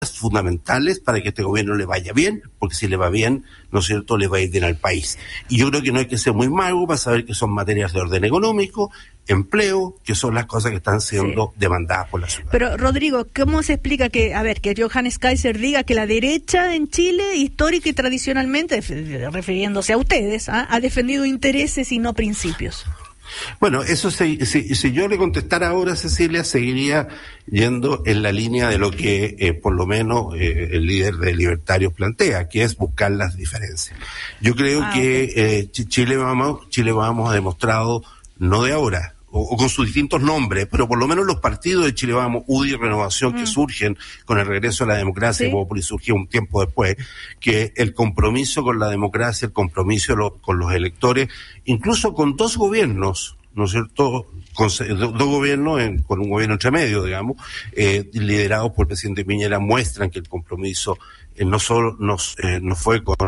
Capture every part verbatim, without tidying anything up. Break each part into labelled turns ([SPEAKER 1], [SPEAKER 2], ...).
[SPEAKER 1] fundamentales para que este gobierno le vaya bien, porque si le va bien, ¿no es cierto?, le va a ir bien al país. Y yo creo que no hay que ser muy mago para saber que son materias de orden económico, empleo, que son las cosas que están siendo sí. demandadas por la ciudad.
[SPEAKER 2] Pero, Rodrigo, ¿cómo se explica que, a ver, que Johannes Kaiser diga que la derecha en Chile, histórica y tradicionalmente, refiriéndose a ustedes, ¿ah? ha defendido intereses y no principios?
[SPEAKER 1] Bueno, eso se, si, si yo le contestara ahora, Cecilia, seguiría yendo en la línea de lo que eh, por lo menos eh, el líder de Libertarios plantea, que es buscar las diferencias. Yo creo ah, que okay. eh, Chile Vamos, Chile Vamos ha demostrado, no de ahora, o, o con sus distintos nombres, pero por lo menos los partidos de Chile Vamos, U D I y Renovación, mm. que surgen con el regreso a la democracia, ¿sí? y surgió un tiempo después, que el compromiso con la democracia, el compromiso lo, con los electores, incluso con dos gobiernos, ¿no es cierto?, con dos gobiernos, en, con un gobierno entre medio, digamos, eh, liderados por el presidente Piñera, muestran que el compromiso eh, no solo nos, eh, no fue con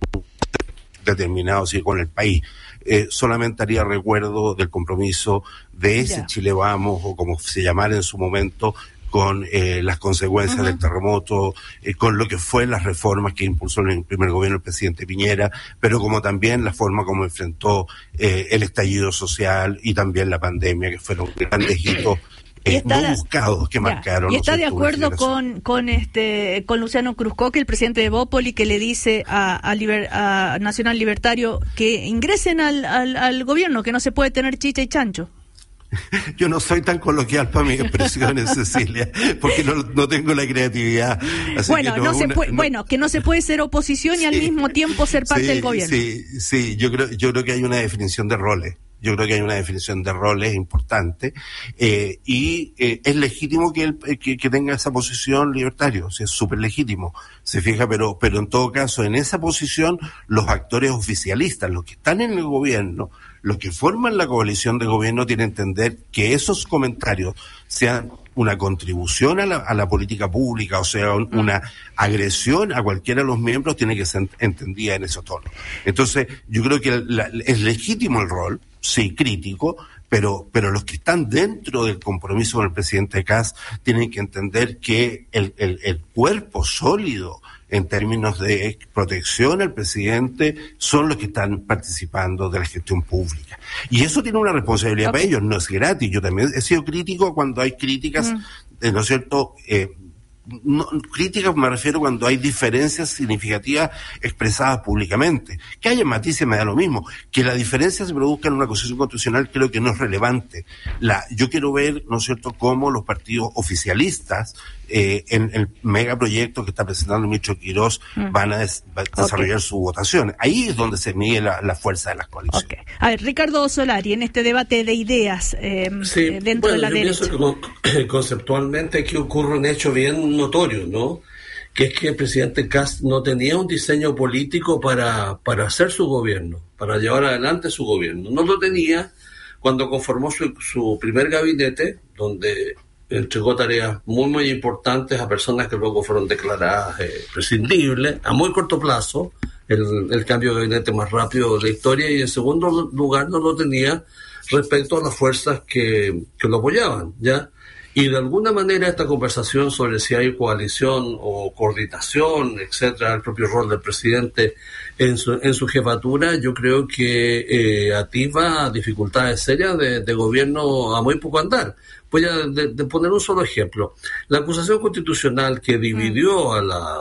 [SPEAKER 1] determinado, sino con el país. Eh, solamente haría recuerdo del compromiso de ese yeah. Chile Vamos, o como se llamara en su momento, con eh, las consecuencias uh-huh. del terremoto, eh, con lo que fue las reformas que impulsó en el primer gobierno el presidente Piñera, pero como también la forma como enfrentó eh, el estallido social y también la pandemia, que fueron grandes hitos eh, no la, buscados que ya, marcaron.
[SPEAKER 2] Y está de acuerdo con con este con Luciano Cruzcoque, el presidente de Bópoli, que le dice a, a, Liber, a Nacional Libertario que ingresen al, al, al gobierno, que no se puede tener chicha y chancho.
[SPEAKER 1] Yo no soy tan coloquial para mis expresiones, Cecilia, porque no, no tengo la creatividad. Así
[SPEAKER 2] bueno,
[SPEAKER 1] que
[SPEAKER 2] no,
[SPEAKER 1] no
[SPEAKER 2] se
[SPEAKER 1] una,
[SPEAKER 2] puede,
[SPEAKER 1] no,
[SPEAKER 2] bueno, que no se puede ser oposición sí, y al mismo tiempo ser parte
[SPEAKER 1] sí,
[SPEAKER 2] del gobierno.
[SPEAKER 1] Sí, sí, yo creo, yo creo que hay una definición de roles. Yo creo que hay una definición de roles importante eh, y eh, es legítimo que, él, que que tenga esa posición Libertario, o sea, es súper legítimo, se fija, pero pero en todo caso, en esa posición, los actores oficialistas, los que están en el gobierno, los que forman la coalición de gobierno, tienen que entender que esos comentarios sean una contribución a la, a la política pública, o sea, un, una agresión a cualquiera de los miembros, tiene que ser entendida en ese tono. Entonces, yo creo que la, es legítimo el rol, sí, crítico, pero pero los que están dentro del compromiso con el presidente Kast tienen que entender que el, el, el cuerpo sólido en términos de protección al presidente son los que están participando de la gestión pública. Y eso tiene una responsabilidad okay. para ellos, no es gratis. Yo también he sido crítico cuando hay críticas, mm. eh, ¿no es cierto?, eh, No, críticas me refiero cuando hay diferencias significativas expresadas públicamente. Que haya matices me da lo mismo. Que la diferencia se produzca en una acusación constitucional creo que no es relevante. La, yo quiero ver, ¿no es cierto?, cómo los partidos oficialistas eh, en el megaproyecto que está presentando el ministro Quirós mm. van a, des, va a desarrollar okay. su votación. Ahí es donde se mide la, la fuerza de las coaliciones. Okay.
[SPEAKER 2] A ver, Ricardo Solari, en este debate de ideas eh,
[SPEAKER 3] sí,
[SPEAKER 2] dentro
[SPEAKER 3] bueno,
[SPEAKER 2] de la
[SPEAKER 3] yo
[SPEAKER 2] derecha.
[SPEAKER 3] Pienso que conceptualmente aquí ocurre un hecho bien notorio, ¿no? Que es que el presidente Kast no tenía un diseño político para, para hacer su gobierno, para llevar adelante su gobierno. No lo tenía cuando conformó su, su primer gabinete, donde entregó tareas muy, muy importantes a personas que luego fueron declaradas eh, prescindibles, a muy corto plazo, el, el cambio de gabinete más rápido de la historia, y en segundo lugar no lo tenía respecto a las fuerzas que, que lo apoyaban, ¿ya? Y de alguna manera esta conversación sobre si hay coalición o coordinación, etcétera, el propio rol del presidente en su, en su jefatura, yo creo que eh, ativa dificultades serias de, de gobierno a muy poco andar. Voy a de, de poner un solo ejemplo. La acusación constitucional que dividió a la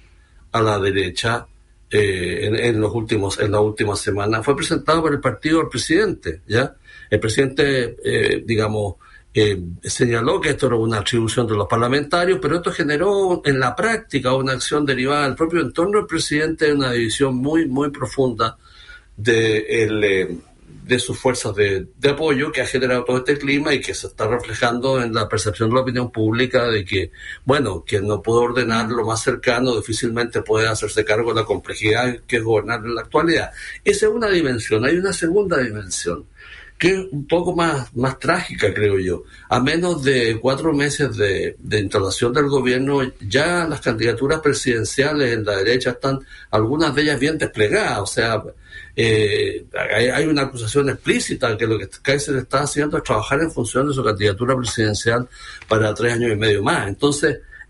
[SPEAKER 3] a la derecha eh, en, en los últimos en la última semana fue presentada por el partido del presidente, ¿ya? El presidente, eh, digamos, Eh, señaló que esto era una atribución de los parlamentarios, pero esto generó en la práctica una acción derivada del propio entorno del presidente, de una división muy, muy profunda de, el, eh, de sus fuerzas de, de apoyo, que ha generado todo este clima y que se está reflejando en la percepción de la opinión pública de que, bueno, quien no puede ordenar lo más cercano difícilmente puede hacerse cargo de la complejidad que es gobernar en la actualidad. Esa es una dimensión. Hay una segunda dimensión, que es un poco más, más trágica, creo yo. A menos de cuatro meses de, de instalación del gobierno, ya las candidaturas presidenciales en la derecha están, algunas de ellas bien desplegadas. O sea, eh, hay, hay una acusación explícita que lo que Kaiser está haciendo es trabajar en función de su candidatura presidencial para tres años y medio más. Entonces,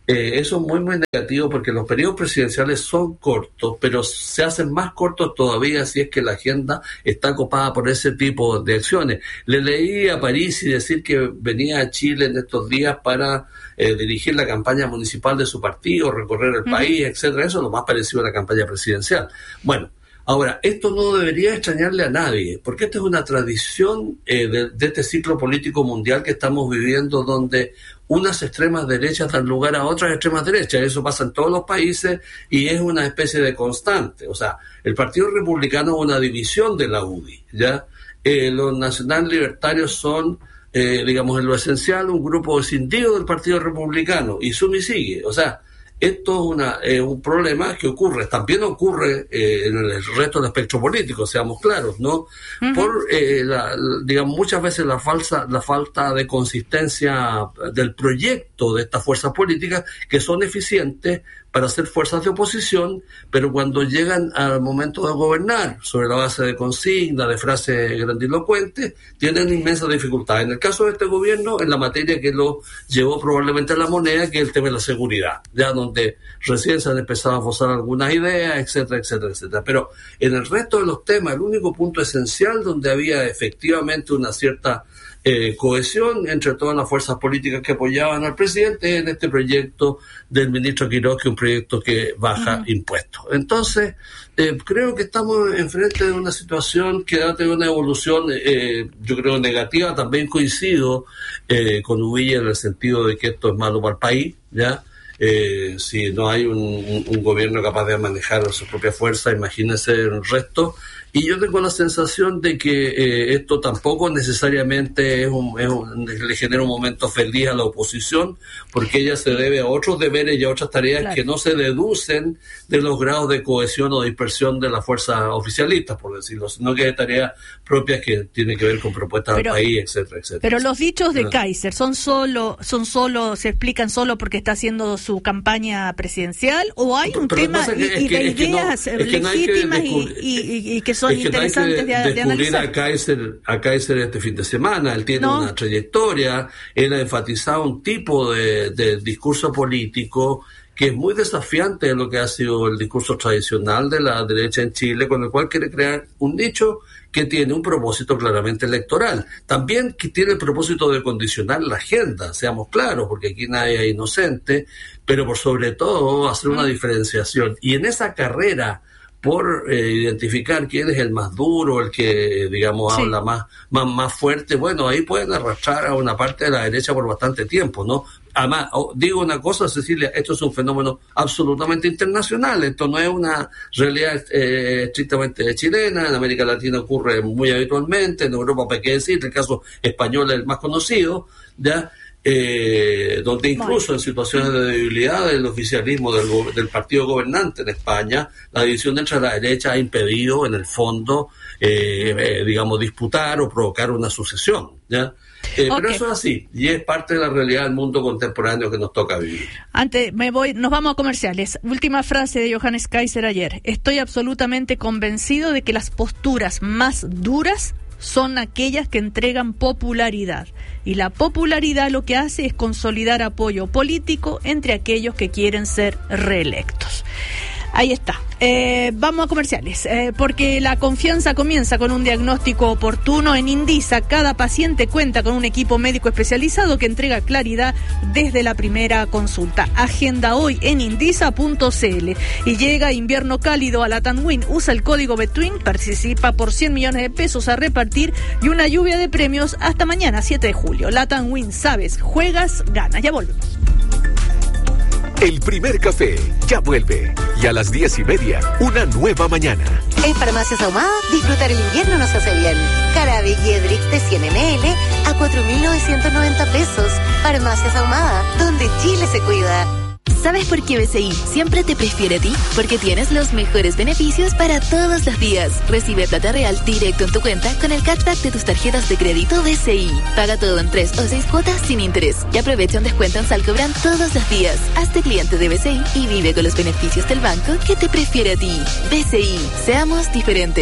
[SPEAKER 3] Eh, eso es muy, muy negativo porque los periodos presidenciales son cortos, pero se hacen más cortos todavía si es que la agenda está copada por ese tipo de acciones. Le leí a Parisi decir que venía a Chile en estos días para eh, dirigir la campaña municipal de su partido, recorrer el uh-huh. país, etcétera. Eso es lo más parecido a la campaña presidencial. Bueno, ahora, esto no debería extrañarle a nadie, porque esta es una tradición eh, de, de este ciclo político mundial que estamos viviendo, donde unas extremas derechas dan lugar a otras extremas derechas. Eso pasa en todos los países y es una especie de constante. O sea, el Partido Republicano es una división de la U D I, ¿ya? Eh, los nacional libertarios son, eh, digamos, en lo esencial, un grupo escindido del Partido Republicano, y suma y sigue. O sea, esto es una, eh, un problema que ocurre, también ocurre eh, en el resto del espectro político, seamos claros, ¿no? Uh-huh. Por, eh, la, digamos, muchas veces la falsa, la falta de consistencia del proyecto de estas fuerzas políticas, que son eficientes para ser fuerzas de oposición, pero cuando llegan al momento de gobernar sobre la base de consignas, de frases grandilocuentes, tienen inmensas dificultades. En el caso de este gobierno, en la materia que lo llevó probablemente a la moneda, que es el tema de la seguridad, ya donde recién se han empezado a forzar algunas ideas, etcétera, etcétera, etcétera. Pero en el resto de los temas, el único punto esencial donde había efectivamente una cierta Eh, cohesión entre todas las fuerzas políticas que apoyaban al presidente en este proyecto del ministro Quiroz, que es un proyecto que baja uh-huh. impuestos. Entonces, eh, creo que estamos enfrente de una situación que ha tenido una evolución, eh, yo creo, negativa. También coincido eh, con Uvilla en el sentido de que esto es malo para el país, ¿ya? Eh, si no hay un, un, un gobierno capaz de manejar su propia fuerza, imagínense el resto. Y yo tengo la sensación de que eh, esto tampoco necesariamente es un, es un, le genera un momento feliz a la oposición, porque ella se debe a otros deberes y a otras tareas claro. que no se deducen de los grados de cohesión o dispersión de las fuerzas oficialistas, por decirlo, sino que hay tareas propias que tienen que ver con propuestas pero, del país, etcétera, etcétera.
[SPEAKER 2] Pero los dichos de Kaiser son solo, son solo, se explican solo porque está haciendo su campaña presidencial, o hay un pero tema y, que, y de que, ideas no, legítimas y, y, y que son
[SPEAKER 3] es que
[SPEAKER 2] interesantes
[SPEAKER 3] no hay que
[SPEAKER 2] de,
[SPEAKER 3] descubrir
[SPEAKER 2] de
[SPEAKER 3] a Kaiser, a Kaiser este fin de semana. Él tiene no. una trayectoria, él ha enfatizado un tipo de, de discurso político que es muy desafiante de lo que ha sido el discurso tradicional de la derecha en Chile, con el cual quiere crear un nicho que tiene un propósito claramente electoral. También que tiene el propósito de condicionar la agenda, seamos claros, porque aquí nadie es inocente, pero por sobre todo hacer una diferenciación. Y en esa carrera por eh, identificar quién es el más duro, el que, digamos, sí. habla más, más, más fuerte, bueno, ahí pueden arrastrar a una parte de la derecha por bastante tiempo, ¿no? Además, oh, digo una cosa, Cecilia, esto es un fenómeno absolutamente internacional, esto no es una realidad eh, estrictamente chilena, en América Latina ocurre muy habitualmente, en Europa, ¿para qué decir? El caso español es el más conocido, ¿ya? Eh, donde incluso en situaciones de debilidad del oficialismo del, del partido gobernante en España, la división entre la derecha ha impedido en el fondo eh, eh, digamos disputar o provocar una sucesión, ¿ya? Eh, okay. Pero eso es así, y es parte de la realidad del mundo contemporáneo que nos toca vivir.
[SPEAKER 2] Antes, me voy, nos vamos a comerciales. Última frase de Johannes Kaiser ayer: estoy absolutamente convencido de que las posturas más duras son aquellas que entregan popularidad, y la popularidad lo que hace es consolidar apoyo político entre aquellos que quieren ser reelectos. Ahí está. Eh, vamos a comerciales, eh, porque la confianza comienza con un diagnóstico oportuno. En Indisa, cada paciente cuenta con un equipo médico especializado que entrega claridad desde la primera consulta. Agenda hoy en indisa punto cl. Y llega invierno cálido a Latam Win. Usa el código Betwin, participa por cien millones de pesos a repartir y una lluvia de premios hasta mañana, siete de julio. Latam Win, sabes, juegas, ganas. Ya volvemos.
[SPEAKER 4] El primer café ya vuelve. Y a las diez y media, una nueva mañana.
[SPEAKER 5] En Farmacias Ahumada, disfrutar el invierno nos hace bien. Jarabe Giedrix de cien mililitros a cuatro mil novecientos noventa pesos. Farmacias Ahumada, donde Chile se cuida.
[SPEAKER 6] ¿Sabes por qué B C I siempre te prefiere a ti? Porque tienes los mejores beneficios para todos los días. Recibe plata real directo en tu cuenta con el cashback de tus tarjetas de crédito B C I. Paga todo en tres o seis cuotas sin interés. Y aprovecha un descuento en Salcobran todos los días. Hazte cliente de B C I y vive con los beneficios del banco que te prefiere a ti. B C I, seamos diferentes.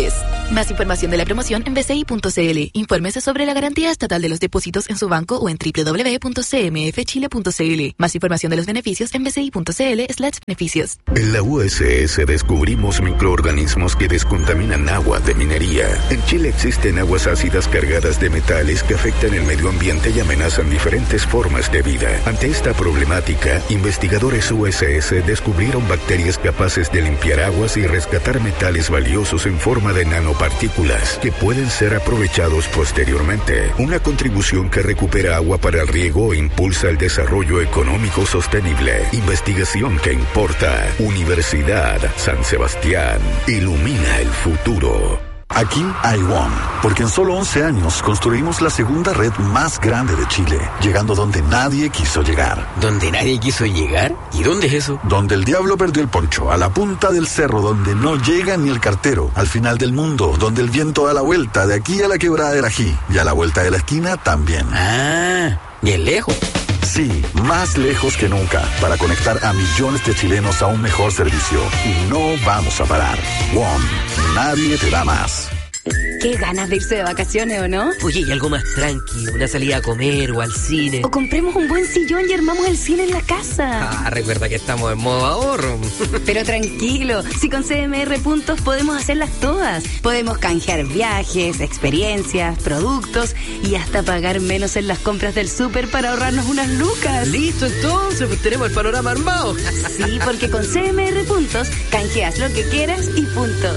[SPEAKER 6] Más información de la promoción en b c i punto c l. Infórmese sobre la garantía estatal de los depósitos en su banco o en w w w punto c m f chile punto c l. Más información de los beneficios en b c i punto c l slash beneficios.
[SPEAKER 7] En la U S S descubrimos microorganismos que descontaminan agua de minería. En Chile existen aguas ácidas cargadas de metales que afectan el medio ambiente y amenazan diferentes formas de vida. Ante esta problemática, investigadores U S S descubrieron bacterias capaces de limpiar aguas y rescatar metales valiosos en forma de nanopartículas que pueden ser aprovechados posteriormente. Una contribución que recupera agua para el riego e impulsa el desarrollo económico sostenible. Investigación que importa. Universidad San Sebastián. Ilumina el futuro.
[SPEAKER 8] Aquí hay WOM, porque en solo once años construimos la segunda red más grande de Chile, llegando donde nadie quiso llegar.
[SPEAKER 9] ¿Donde nadie quiso llegar? ¿Y dónde es eso?
[SPEAKER 8] Donde el diablo perdió el poncho, a la punta del cerro, donde no llega ni el cartero, al final del mundo, donde el viento da la vuelta, de aquí a la quebrada del Ají, y a la vuelta de la esquina también.
[SPEAKER 9] Ah, bien lejos.
[SPEAKER 8] Sí, más lejos que nunca, para conectar a millones de chilenos a un mejor servicio. Y no vamos a parar. WOM, nadie te da más.
[SPEAKER 10] Qué ganas de irse de vacaciones, ¿o no?
[SPEAKER 9] Oye, y algo más tranqui, una salida a comer o al cine.
[SPEAKER 10] O compremos un buen sillón y armamos el cine en la casa.
[SPEAKER 9] Ah, recuerda que estamos en modo ahorro.
[SPEAKER 10] Pero tranquilo, si con C M R Puntos podemos hacerlas todas. Podemos canjear viajes, experiencias, productos y hasta pagar menos en las compras del súper para ahorrarnos unas lucas.
[SPEAKER 9] Listo, entonces, pues tenemos el panorama armado.
[SPEAKER 10] Sí, porque con C M R Puntos canjeas lo que quieras y punto.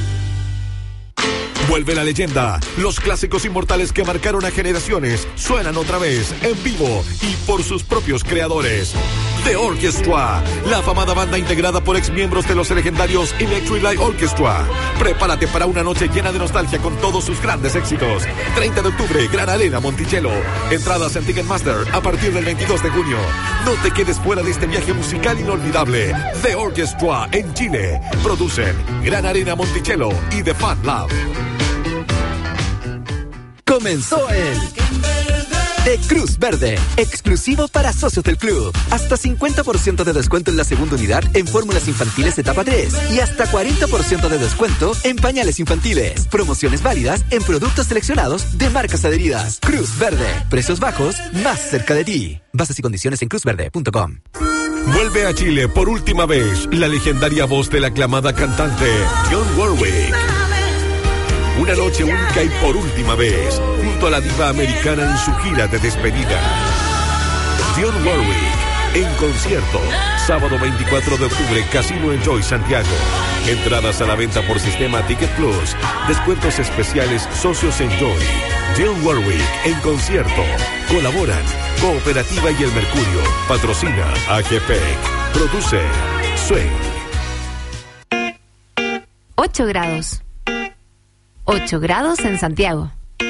[SPEAKER 11] Vuelve la leyenda. Los clásicos inmortales que marcaron a generaciones suenan otra vez en vivo y por sus propios creadores. The Orchestra, la afamada banda integrada por exmiembros de los legendarios Electric Light Orchestra. Prepárate para una noche llena de nostalgia con todos sus grandes éxitos. treinta de octubre, Gran Arena Monticello. Entradas en Ticketmaster a partir del veintidós de junio. No te quedes fuera de este viaje musical inolvidable. The Orchestra en Chile. Producen Gran Arena Monticello y The Fan Lab.
[SPEAKER 12] Comenzó el de Cruz Verde, exclusivo para socios del club. Hasta cincuenta por ciento de descuento en la segunda unidad en fórmulas infantiles etapa tres y hasta cuarenta por ciento de descuento en pañales infantiles. Promociones válidas en productos seleccionados de marcas adheridas. Cruz Verde, precios bajos más cerca de ti. Bases y condiciones en cruz verde punto com.
[SPEAKER 11] Vuelve a Chile por última vez la legendaria voz de la aclamada cantante Dionne Warwick. Una noche única y por última vez, junto a la diva americana en su gira de despedida. Dionne Warwick, en concierto, sábado veinticuatro de octubre, Casino Enjoy Santiago. Entradas a la venta por sistema Ticket Plus, descuentos especiales socios Enjoy. Dionne Warwick, en concierto. Colaboran Cooperativa y El Mercurio. Patrocina A G P E C. Produce Swing.
[SPEAKER 13] ocho grados. ocho grados en Santiago.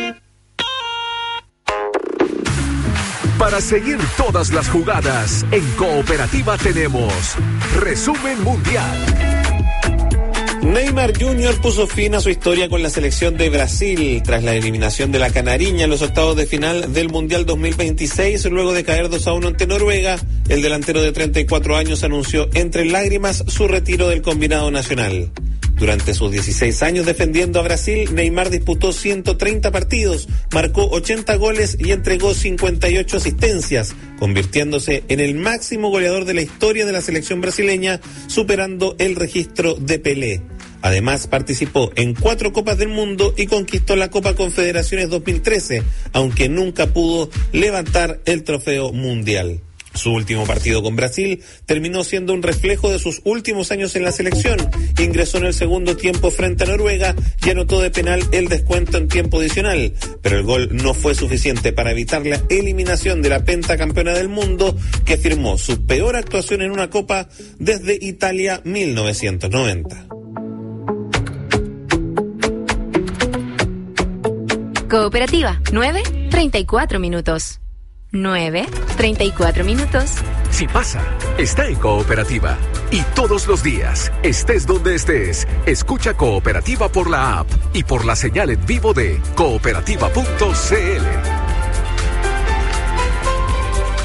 [SPEAKER 4] Para seguir todas las jugadas, en Cooperativa tenemos Resumen Mundial.
[SPEAKER 14] Neymar junior puso fin a su historia con la selección de Brasil tras la eliminación de la Canariña en los octavos de final del Mundial dos mil veintiséis, luego de caer dos a uno ante Noruega. El delantero de treinta y cuatro años anunció entre lágrimas su retiro del combinado nacional. Durante sus dieciséis años defendiendo a Brasil, Neymar disputó ciento treinta partidos, marcó ochenta goles y entregó cincuenta y ocho asistencias, convirtiéndose en el máximo goleador de la historia de la selección brasileña, superando el registro de Pelé. Además, participó en cuatro Copas del Mundo y conquistó la Copa Confederaciones dos mil trece, aunque nunca pudo levantar el trofeo mundial. Su último partido con Brasil terminó siendo un reflejo de sus últimos años en la selección. Ingresó en el segundo tiempo frente a Noruega y anotó de penal el descuento en tiempo adicional, pero el gol no fue suficiente para evitar la eliminación de la pentacampeona del mundo, que firmó su peor actuación en una copa desde Italia mil novecientos noventa.
[SPEAKER 13] Cooperativa, nueve treinta y cuatro minutos. nueve treinta y cuatro minutos.
[SPEAKER 4] Si pasa, está en Cooperativa. Y todos los días, estés donde estés, escucha Cooperativa por la app y por la señal en vivo de cooperativa punto c l.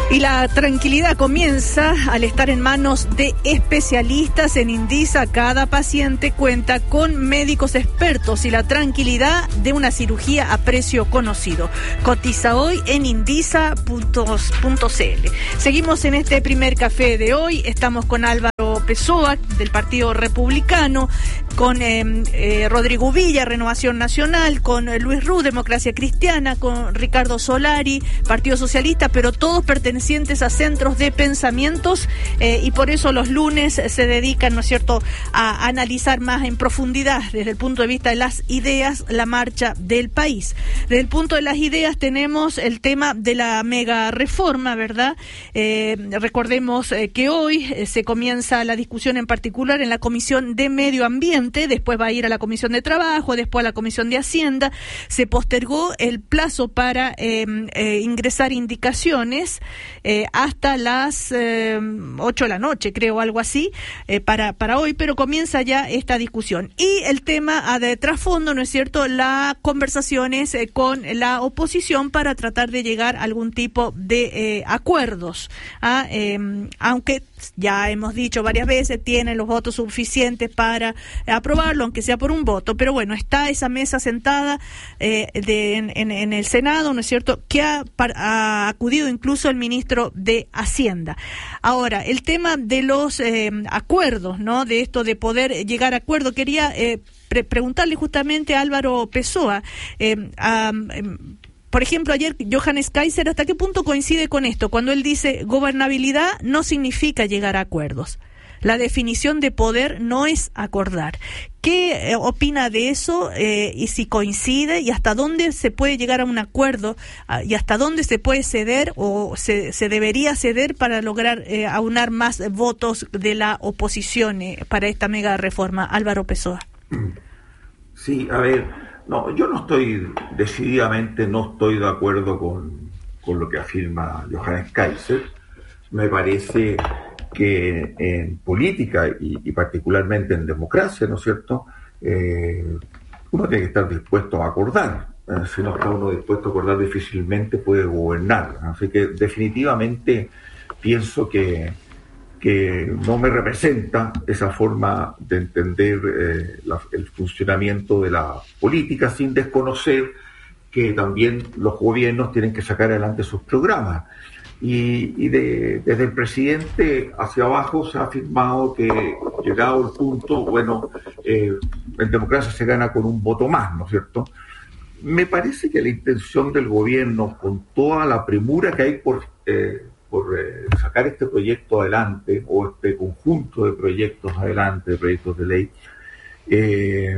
[SPEAKER 2] Y la tranquilidad comienza al estar en manos de especialistas. En Indisa, cada paciente cuenta con médicos expertos y la tranquilidad de una cirugía a precio conocido. Cotiza hoy en indisa punto c l. Seguimos en este primer café de hoy. Estamos con Álvaro Pessoa, del Partido Republicano, con eh, eh, Rodrigo Villa, Renovación Nacional, con eh, Luis Ru, Democracia Cristiana, con Ricardo Solari, Partido Socialista, pero todos pertenecientes a centros de pensamientos, eh, y por eso los lunes se dedican, ¿no es cierto?, a analizar más en profundidad, desde el punto de vista de las ideas, la marcha del país. Desde el punto de las ideas tenemos el tema de la mega reforma, ¿verdad? Eh, recordemos eh, que hoy eh, se comienza la discusión en particular en la Comisión de Medio Ambiente, después va a ir a la Comisión de Trabajo, después a la Comisión de Hacienda. Se postergó el plazo para eh, eh, ingresar indicaciones eh, hasta las eh, ocho de la noche, creo, algo así, eh, para, para hoy, pero comienza ya esta discusión. Y el tema a de trasfondo, ¿no es cierto?, las conversaciones eh, con la oposición para tratar de llegar a algún tipo de eh, acuerdos, ¿ah? eh, aunque ya hemos dicho varias veces, tienen los votos suficientes para aprobarlo, aunque sea por un voto, pero bueno, está esa mesa sentada eh, de, en, en, en el Senado, ¿no es cierto?, que ha, ha acudido incluso el ministro de Hacienda. Ahora, el tema de los eh, acuerdos, ¿no?, de esto de poder llegar a acuerdo, quería eh, pre- preguntarle justamente a Álvaro Pessoa, eh, a, eh, por ejemplo, ayer Johannes Kaiser, ¿hasta qué punto coincide con esto? Cuando él dice, gobernabilidad no significa llegar a acuerdos. La definición de poder no es acordar. ¿Qué eh, opina de eso eh, y si coincide y hasta dónde se puede llegar a un acuerdo uh, y hasta dónde se puede ceder o se, se debería ceder para lograr eh, aunar más votos de la oposición eh, para esta mega reforma? Álvaro Pessoa.
[SPEAKER 15] Sí, a ver, no, yo no estoy, decididamente no estoy de acuerdo con, con lo que afirma Johannes Kaiser. Me parece que en política y, y particularmente en democracia, ¿no es cierto?, eh, uno tiene que estar dispuesto a acordar. Eh, si no está uno dispuesto a acordar, difícilmente puede gobernar. Así que definitivamente pienso que, que no me representa esa forma de entender eh, la, el funcionamiento de la política, sin desconocer que también los gobiernos tienen que sacar adelante sus programas. Y, y de, desde el presidente hacia abajo se ha afirmado que, llegado el punto, bueno, eh, en democracia se gana con un voto más, ¿no es cierto? Me parece que la intención del gobierno, con toda la premura que hay por, eh, por eh, sacar este proyecto adelante, o este conjunto de proyectos adelante, de proyectos de ley, eh,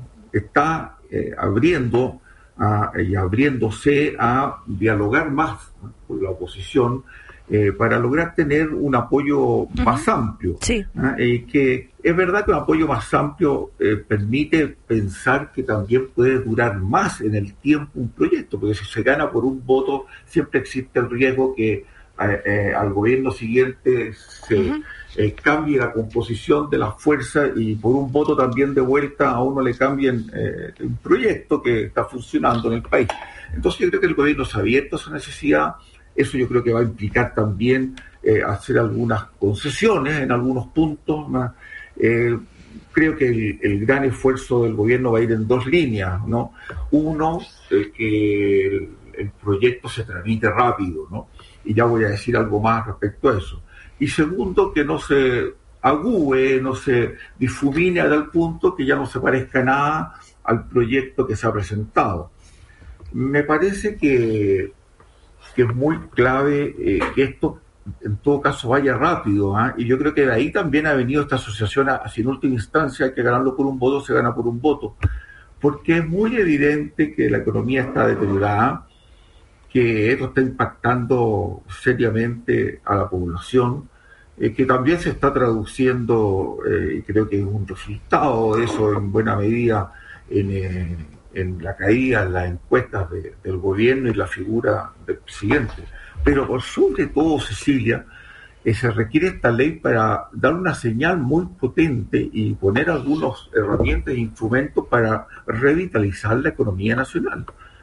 [SPEAKER 15] está eh, abriendo a, y abriéndose a dialogar más con la oposición eh, para lograr tener un apoyo uh-huh. más amplio.
[SPEAKER 2] Sí.
[SPEAKER 15] ¿Ah? Eh, que es verdad que un apoyo más amplio eh, permite pensar que también puede durar más en el tiempo un proyecto, porque si se gana por un voto siempre existe el riesgo que eh, eh, al gobierno siguiente se uh-huh. eh, cambie la composición de las fuerzas y por un voto también de vuelta a uno le cambien eh, un proyecto que está funcionando en el país. Entonces yo creo que el gobierno se ha abierto a esa necesidad. Eso yo creo que va a implicar también eh, hacer algunas concesiones en algunos puntos. Eh, creo que el, el gran esfuerzo del gobierno va a ir en dos líneas, ¿no? Uno, eh, que el, el proyecto se tramite rápido, ¿no? Y ya voy a decir algo más respecto a eso. Y segundo, que no se agüe, no se difumine a tal punto que ya no se parezca nada al proyecto que se ha presentado. Me parece que, que es muy clave eh, que esto en todo caso vaya rápido, ¿eh? Y yo creo que de ahí también ha venido esta asociación a, si en última instancia hay que ganarlo por un voto, se gana por un voto, porque es muy evidente que la economía está deteriorada, que esto está impactando seriamente a la población, eh, que también se está traduciendo, y eh, creo que es un resultado de eso en buena medida en, eh, en la caída en las encuestas de, del gobierno y la figura del presidente. Pero por sobre todo, Cecilia, eh, se requiere esta ley para dar una señal muy potente y poner algunas herramientas e instrumentos para revitalizar la economía nacional.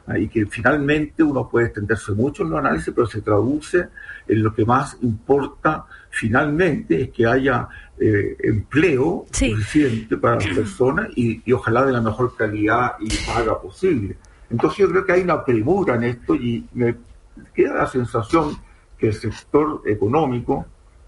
[SPEAKER 15] y que finalmente uno puede extenderse mucho en los análisis, pero se traduce en lo que más importa finalmente, es que haya eh, empleo sí. suficiente para las personas y, y ojalá de la mejor calidad y paga posible. Entonces yo creo que hay una premura en esto y me queda la sensación que el sector económico,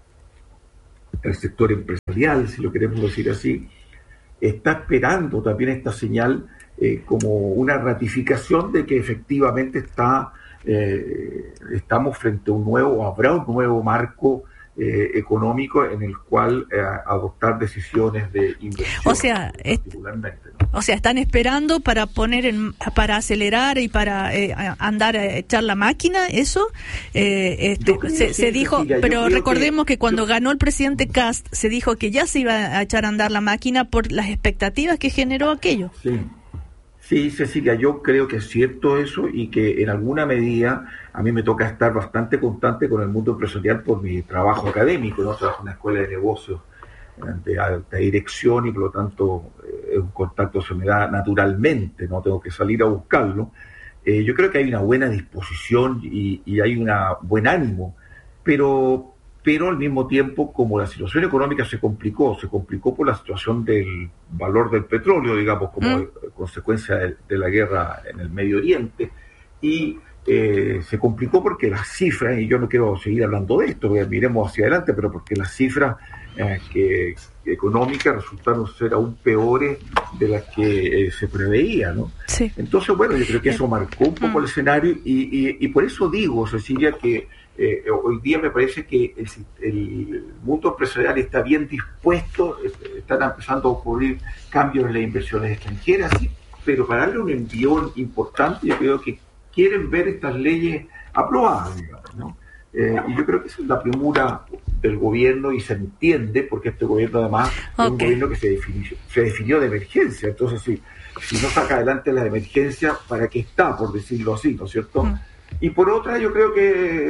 [SPEAKER 15] el sector empresarial, si lo queremos decir así, está esperando también esta señal eh, como una ratificación de que efectivamente está eh, estamos frente a un nuevo, habrá un nuevo marco eh, económico en el cual eh, adoptar decisiones de inversión.
[SPEAKER 2] O sea, particularmente, ¿no? O sea, están esperando para poner en, para acelerar y para eh, andar a echar la máquina, eso eh, este, se, se dijo, Cecilia, pero recordemos que, que cuando yo, ganó el presidente Kast se dijo que ya se iba a echar a andar la máquina por las expectativas que generó aquello.
[SPEAKER 15] Sí. Sí, Cecilia, yo creo que es cierto eso y que en alguna medida a mí me toca estar bastante constante con el mundo empresarial por mi trabajo académico, ¿no? Trabajo en una escuela de negocios de alta dirección y por lo tanto eh, un contacto se me da naturalmente, no tengo que salir a buscarlo. Eh, yo creo que hay una buena disposición y, y hay un buen ánimo, pero... pero al mismo tiempo, como la situación económica se complicó, se complicó por la situación del valor del petróleo, digamos, como mm. consecuencia de, de la guerra en el Medio Oriente, y eh, se complicó porque las cifras, y yo no quiero seguir hablando de esto, miremos hacia adelante, pero porque las cifras eh, que, económicas resultaron ser aún peores de las que eh, se preveía, ¿no? Sí. Entonces, bueno, yo creo que eso marcó un poco mm. el escenario, y, y, y por eso digo, Cecilia, que Eh, hoy día me parece que el, el mundo empresarial está bien dispuesto, están empezando a ocurrir cambios en las inversiones extranjeras, sí, pero para darle un envión importante, yo creo que quieren ver estas leyes aprobadas, digamos, ¿no? Eh, y yo creo que esa es la premura del gobierno y se entiende, porque este gobierno además okay. es un gobierno que se definió, se definió de emergencia, entonces si, si no saca adelante la emergencia, ¿para qué está, por decirlo así, ¿no es cierto? Mm. Y por otra, yo creo que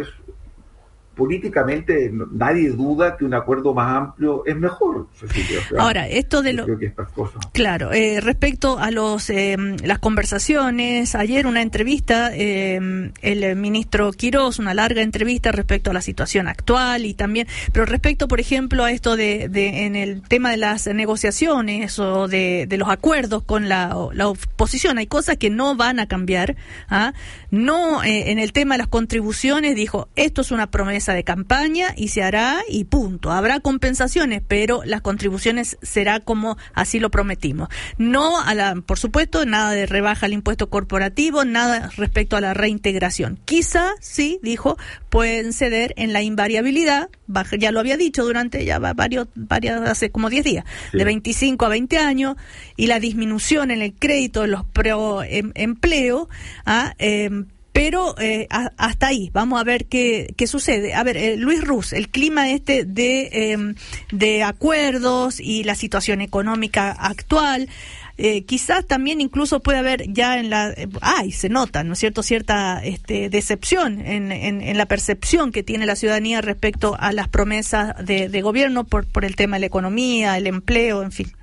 [SPEAKER 15] políticamente nadie duda que un acuerdo más amplio es mejor, Cecilia. O sea,
[SPEAKER 2] ahora, esto de lo...
[SPEAKER 15] Creo que estas cosas...
[SPEAKER 2] Claro, eh, respecto a los eh, las conversaciones, ayer una entrevista, eh, el ministro Quirós, una larga entrevista respecto a la situación actual y también, pero respecto, por ejemplo, a esto de, de en el tema de las negociaciones o de, de los acuerdos con la, la oposición, hay cosas que no van a cambiar, ¿ah? No, eh, en el tema de las contribuciones dijo, esto es una promesa de campaña y se hará y punto. Habrá compensaciones, pero las contribuciones será como así lo prometimos. No a la, por supuesto, nada de rebaja al impuesto corporativo, nada respecto a la reintegración. Quizá, sí, dijo, pueden ceder en la invariabilidad, ya lo había dicho durante ya varios, varios hace como diez días, sí. de veinticinco a veinte años, y la disminución en el crédito de los preempleo, ¿ah? eh, Pero eh, a, hasta ahí, vamos a ver qué, qué sucede. A ver, eh, Luis Ruz, el clima este de, eh, de acuerdos y la situación económica actual, eh, quizás también incluso puede haber ya en la... Eh, ¡Ay! Se nota, ¿no es cierto?, cierta este, decepción en, en, en la percepción que tiene la ciudadanía respecto a las promesas de, de gobierno por, por el tema de la economía, el empleo, en fin.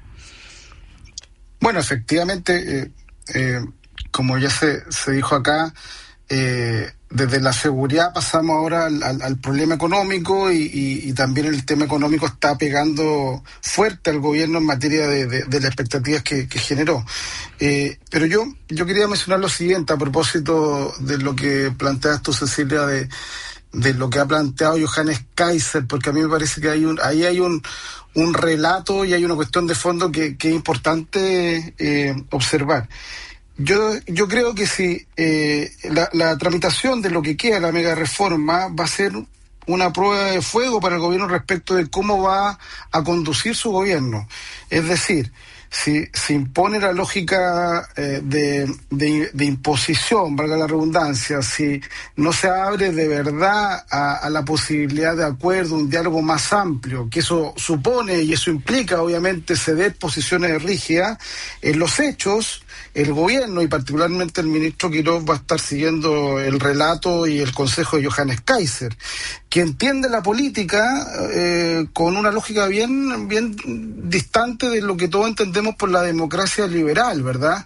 [SPEAKER 16] Bueno, efectivamente, eh, eh, como ya se, se dijo acá, Eh, desde la seguridad pasamos ahora al, al, al problema económico y, y, y también el tema económico está pegando fuerte al gobierno en materia de, de, de las expectativas que, que generó. Eh, pero yo yo quería mencionar lo siguiente a propósito de lo que planteas tú, Cecilia, de, de lo que ha planteado Johannes Kaiser, porque a mí me parece que hay un ahí hay un, un relato y hay una cuestión de fondo que, que es importante eh, observar. Yo yo creo que si eh, la, la tramitación de lo que queda la mega reforma va a ser una prueba de fuego para el gobierno respecto de cómo va a conducir su gobierno. Es decir, si se impone la lógica eh, de, de, de imposición, valga la redundancia, si no se abre de verdad a, a la posibilidad de acuerdo, un diálogo más amplio, que eso supone y eso implica obviamente ceder posiciones rígidas, en los hechos el gobierno y particularmente el ministro Quirós va a estar siguiendo el relato y el consejo de Johannes Kaiser, que entiende la política eh, con una lógica bien, bien distante distante de lo que todos entendemos por la democracia liberal, ¿verdad?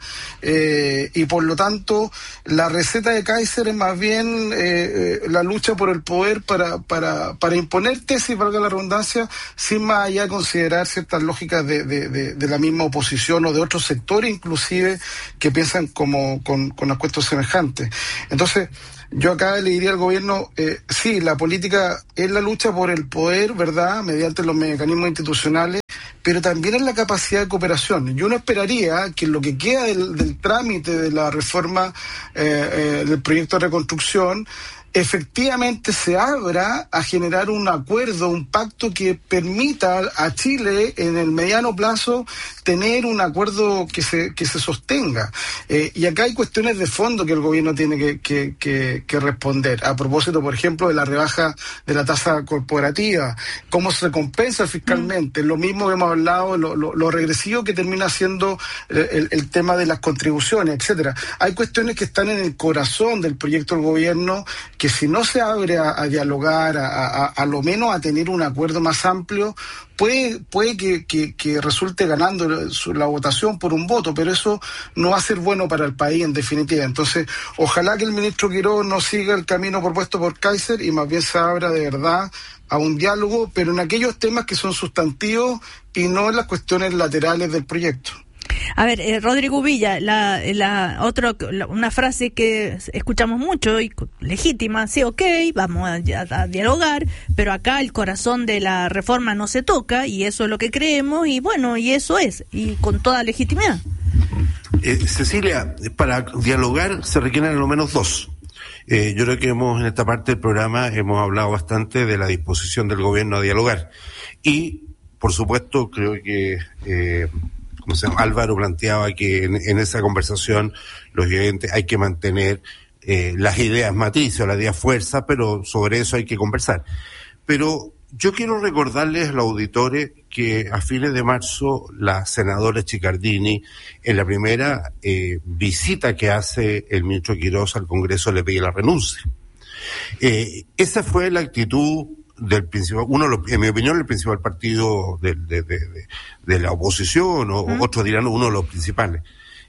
[SPEAKER 16] Eh, y por lo tanto, la receta de Kaiser es más bien eh, la lucha por el poder para, para, para imponer tesis, valga la redundancia, sin más allá considerar ciertas lógicas de, de, de, de la misma oposición o de otros sectores, inclusive, que piensan como con, con aspectos semejantes. Entonces, yo acá le diría al gobierno, eh, sí, la política es la lucha por el poder, ¿verdad?, mediante los mecanismos institucionales, pero también es la capacidad de cooperación. Yo no esperaría que lo que queda del, del trámite de la reforma eh, eh, del proyecto de reconstrucción efectivamente se abra a generar un acuerdo, un pacto que permita a Chile en el mediano plazo tener un acuerdo que se que se sostenga. Eh, y acá hay cuestiones de fondo que el gobierno tiene que, que, que, que responder. A propósito, por ejemplo, de la rebaja de la tasa corporativa, cómo se recompensa fiscalmente, mm. lo mismo que hemos hablado, lo, lo, lo regresivo que termina siendo el, el tema de las contribuciones, etcétera. Hay cuestiones que están en el corazón del proyecto del gobierno que si no se abre a, a dialogar, a, a, a lo menos a tener un acuerdo más amplio, puede puede que, que, que resulte ganando la, la votación por un voto, pero eso no va a ser bueno para el país en definitiva. Entonces, ojalá que el ministro Quiroga no siga el camino propuesto por Kaiser y más bien se abra de verdad a un diálogo, pero en aquellos temas que son sustantivos y no en las cuestiones laterales del proyecto.
[SPEAKER 2] A ver, eh, Rodrigo Villa, la, la otro, la, una frase que escuchamos mucho y legítima, sí, ok, vamos a, a, a dialogar, pero acá el corazón de la reforma no se toca y eso es lo que creemos y bueno, y eso es, y con toda legitimidad.
[SPEAKER 1] Eh, Cecilia, para dialogar se requieren al menos dos. Eh, yo creo que hemos, en esta parte del programa, hemos hablado bastante de la disposición del gobierno a dialogar y, por supuesto, creo que... Eh, como se llama, Álvaro planteaba que en, en esa conversación, lógicamente, hay que mantener eh, las ideas matrices o las ideas fuerza, pero sobre eso hay que conversar. Pero yo quiero recordarles a los auditores que a fines de marzo la senadora Chiccardini, en la primera eh, visita que hace el ministro Quiroga al Congreso, le pide la renuncia. Eh, esa fue la actitud del principal, uno, en mi opinión, el principal partido de, de, de, de, de la oposición, o uh-huh. otros dirán uno de los principales.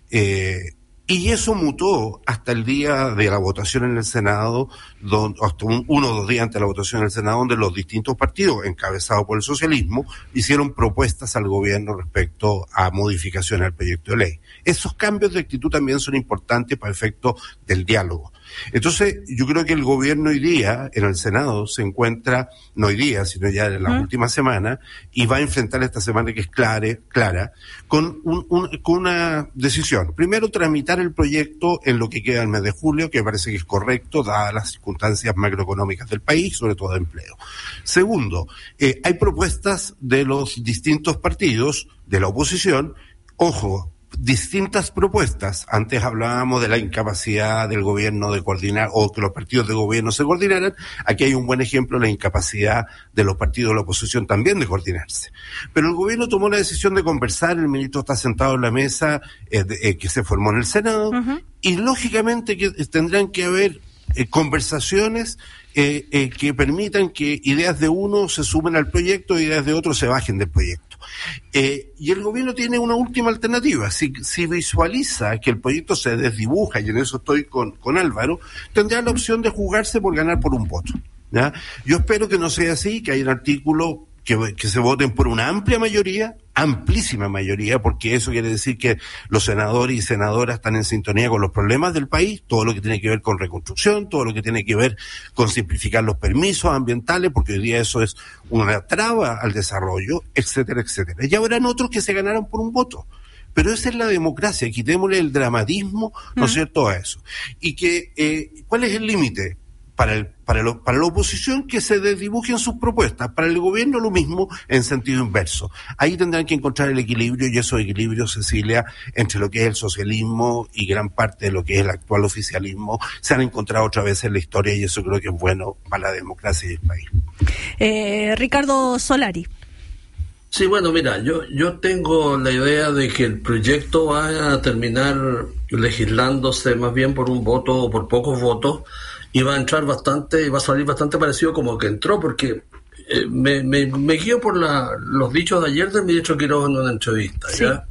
[SPEAKER 1] Eh, y eso mutó hasta el día de la votación en el Senado, donde, hasta un, uno o dos días antes de la votación en el Senado, donde los distintos partidos, encabezados por el socialismo, hicieron propuestas al gobierno respecto a modificaciones al proyecto de ley. Esos cambios de actitud también son importantes para efecto del diálogo. Entonces, yo creo que el gobierno hoy día, en el Senado, se encuentra, no hoy día, sino ya en la ¿Mm? última semana, y va a enfrentar esta semana que es clara, clara con, un, un, con una decisión. Primero, tramitar el proyecto en lo que queda del mes de julio, que me parece que es correcto, dadas las circunstancias macroeconómicas del país, sobre todo de empleo. Segundo, eh, hay propuestas de los distintos partidos de la oposición, ojo, distintas propuestas. Antes hablábamos de la incapacidad del gobierno de coordinar o que los partidos de gobierno se coordinaran. Aquí hay un buen ejemplo, la incapacidad de los partidos de la oposición también de coordinarse. Pero el gobierno tomó la decisión de conversar, el ministro está sentado en la mesa eh, de, eh, que se formó en el Senado, uh-huh. y lógicamente que tendrán que haber eh, conversaciones eh, eh, que permitan que ideas de uno se sumen al proyecto y ideas de otro se bajen del proyecto. Eh, y el gobierno tiene una última alternativa. Si, si visualiza que el proyecto se desdibuja, y en eso estoy con, con Álvaro, tendrá la opción de jugarse por ganar por un voto, ¿ya? Yo espero que no sea así, que haya un artículo que, que se voten por una amplia mayoría, amplísima mayoría, porque eso quiere decir que los senadores y senadoras están en sintonía con los problemas del país, todo lo que tiene que ver con reconstrucción, todo lo que tiene que ver con simplificar los permisos ambientales, porque hoy día eso es una traba al desarrollo, etcétera, etcétera. Y habrán otros que se ganaron por un voto. Pero esa es la democracia, quitémosle el dramatismo, ¿no es cierto?, a eso. Y que, eh, ¿cuál es el límite? Para, el, para, lo, para la oposición que se desdibujen sus propuestas, para el gobierno lo mismo en sentido inverso. Ahí tendrán que encontrar el equilibrio, y esos equilibrios, Cecilia, entre lo que es el socialismo y gran parte de lo que es el actual oficialismo, se han encontrado otra vez en la historia, y eso creo que es bueno para la democracia y el país.
[SPEAKER 2] Eh, Ricardo Solari.
[SPEAKER 3] Sí, bueno, mira, yo yo tengo la idea de que el proyecto va a terminar legislándose más bien por un voto o por pocos votos, y va a entrar bastante, y va a salir bastante parecido como que entró, porque eh, me, me, me guío por la, los dichos de ayer del ministro Quiroga en una entrevista, ¿ya? Sí.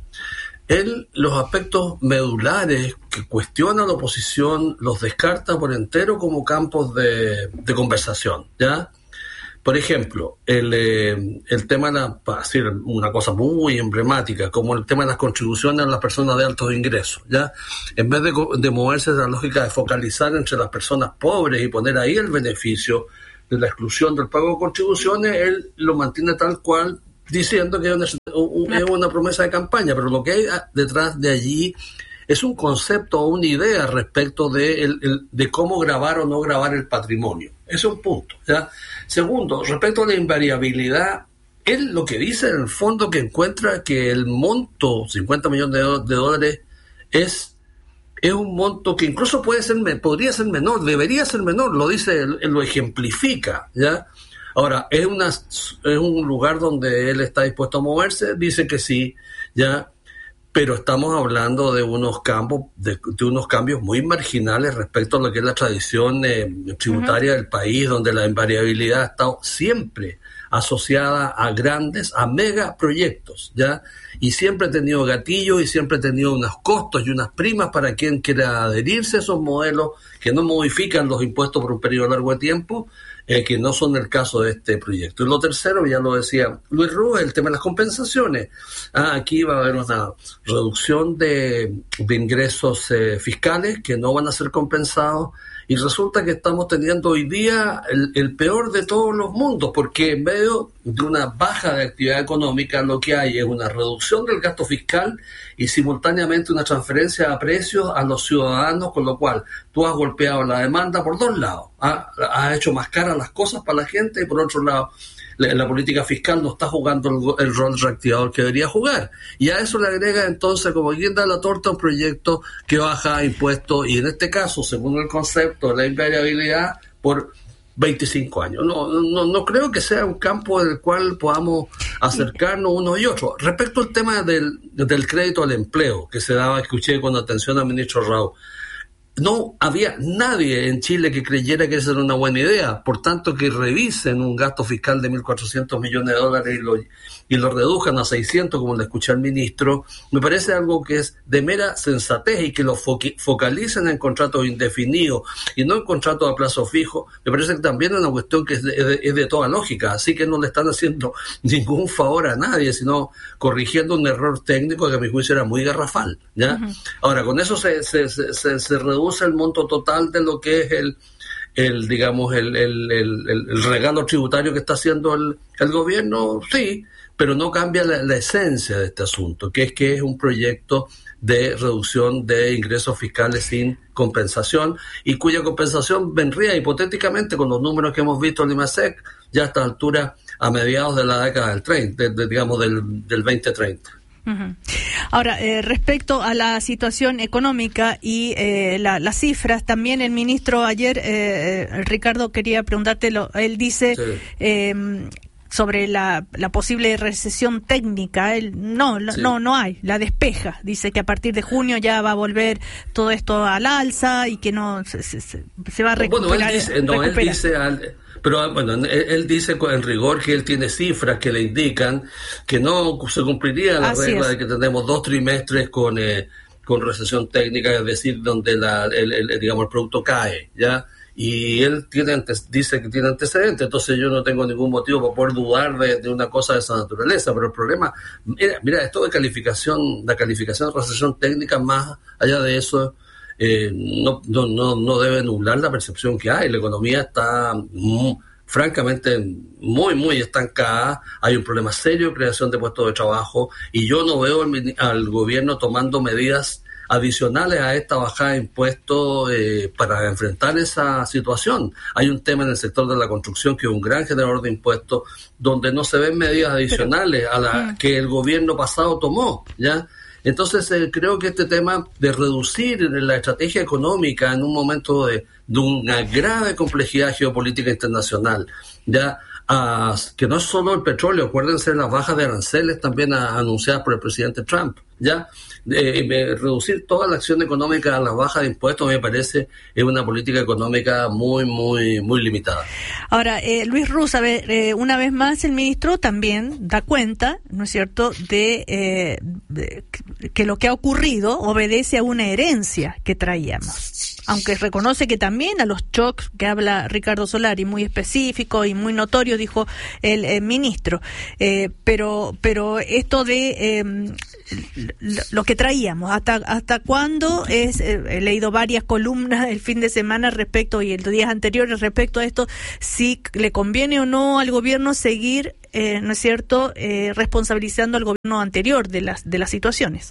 [SPEAKER 3] Él, los aspectos medulares que cuestiona la oposición, los descarta por entero como campos de, de conversación, ¿ya? Por ejemplo, el, eh, el tema, de la, para decir una cosa muy emblemática, como el tema de las contribuciones a las personas de altos ingresos, ¿ya? En vez de, de moverse de la lógica de focalizar entre las personas pobres y poner ahí el beneficio de la exclusión del pago de contribuciones, él lo mantiene tal cual, diciendo que es una, es una promesa de campaña, pero lo que hay detrás de allí es un concepto o una idea respecto de, el, el, de cómo grabar o no grabar el patrimonio. Ese es un punto, ¿ya? Segundo, respecto a la invariabilidad, él lo que dice en el fondo que encuentra que el monto, cincuenta millones de, do- de dólares, es, es un monto que incluso puede ser, podría ser menor, debería ser menor, lo dice, él, él lo ejemplifica, ¿ya? Ahora, ¿es, una, ¿es un lugar donde él está dispuesto a moverse? Dice que sí, ya, pero estamos hablando de unos campos, de, de unos cambios muy marginales respecto a lo que es la tradición eh, tributaria uh-huh. del país, donde la invariabilidad ha estado siempre asociada a grandes, a megaproyectos, ¿ya? Y siempre ha tenido gatillos y siempre ha tenido unos costos y unas primas para quien quiera adherirse a esos modelos que no modifican los impuestos por un periodo largo de tiempo, Eh, que no son el caso de este proyecto. Y lo tercero, ya lo decía Luis Rúa, el tema de las compensaciones. Ah, aquí va a haber una reducción de, de ingresos eh, fiscales que no van a ser compensados, y resulta que estamos teniendo hoy día el, el peor de todos los mundos, porque en medio de una baja de actividad económica lo que hay es una reducción del gasto fiscal y simultáneamente una transferencia a precios a los ciudadanos, con lo cual tú has golpeado la demanda por dos lados, ¿ah? Has hecho más caras las cosas para la gente, y por otro lado la, la política fiscal no está jugando el, el rol reactivador que debería jugar, y a eso le agrega entonces como guinda de la torta un proyecto que baja impuestos, y en este caso, según el concepto de la invariabilidad, por veinticinco años. No, no, no creo que sea un campo del cual podamos acercarnos uno y otro. Respecto al tema del, del crédito al empleo, que se daba, escuché con atención al ministro Raúl, no había nadie en Chile que creyera que esa era una buena idea. Por tanto, que revisen un gasto fiscal de mil cuatrocientos millones de dólares y lo, y lo reduzcan a seiscientos, como le escuché al ministro, me parece algo que es de mera sensatez, y que lo fo- focalicen en contratos indefinidos y no en contratos a plazo fijo, me parece que también es una cuestión que es de, es de, es de toda lógica. Así que no le están haciendo ningún favor a nadie, sino corrigiendo un error técnico que a mi juicio era muy garrafal, ¿ya? Uh-huh. Ahora, con eso se, se, se, se, se reduce el monto total de lo que es el, el digamos, el, el, el, el regalo tributario que está haciendo el, el gobierno, sí, pero no cambia la, la esencia de este asunto, que es que es un proyecto de reducción de ingresos fiscales sin compensación, y cuya compensación vendría hipotéticamente, con los números que hemos visto en IMASEC, ya a esta altura, a mediados de la década del treinta, de, de, digamos, del, del veinte treinta.
[SPEAKER 2] Uh-huh. Ahora, eh, respecto a la situación económica y eh, la, las cifras, también el ministro ayer, eh, Ricardo, quería preguntártelo, él dice sí. eh, sobre la, la posible recesión técnica, él no, sí. no, no hay, la despeja, dice que a partir de junio ya va a volver todo esto al alza y que no se, se, se va a recuperar.
[SPEAKER 3] Bueno, él dice, no, él dice al... Pero bueno, él, él dice en rigor que él tiene cifras que le indican que no se cumpliría la Así regla es. de que tenemos dos trimestres con eh, con recesión técnica, es decir, donde la el, el, digamos el producto cae, ¿ya? Y él tiene antes, dice que tiene antecedentes, entonces yo no tengo ningún motivo para poder dudar de, de una cosa de esa naturaleza. Pero el problema, mira, mira esto de calificación, la calificación de recesión técnica, más allá de eso, Eh, no, no, no, no debe nublar la percepción que hay. La economía está mm, francamente muy, muy estancada. Hay un problema serio de creación de puestos de trabajo, y yo no veo al, al gobierno tomando medidas adicionales a esta bajada de impuestos eh, para enfrentar esa situación. Hay un tema en el sector de la construcción que es un gran generador de impuestos, donde no se ven medidas adicionales a las que el gobierno pasado tomó, ¿ya? Entonces, eh, creo que este tema de reducir la estrategia económica en un momento de, de una grave complejidad geopolítica internacional, ya a, que no es solo el petróleo, acuérdense de las bajas de aranceles también a, anunciadas por el presidente Trump, ¿ya? Eh, reducir toda la acción económica a la baja de impuestos me parece es una política económica muy, muy, muy limitada.
[SPEAKER 2] Ahora, eh, Luis Ruz, a ver, eh, una vez más el ministro también da cuenta, ¿no es cierto?, de, eh, de que lo que ha ocurrido obedece a una herencia que traíamos. Aunque reconoce que también a los shocks que habla Ricardo Solari, muy específico y muy notorio, dijo el, el ministro. Eh, pero pero esto de eh, lo que traíamos, ¿hasta hasta cuándo? Es, eh, he leído varias columnas el fin de semana respecto, y los días anteriores respecto a esto, si le conviene o no al gobierno seguir, eh, ¿no es cierto?, eh, responsabilizando al gobierno anterior de las, de las situaciones.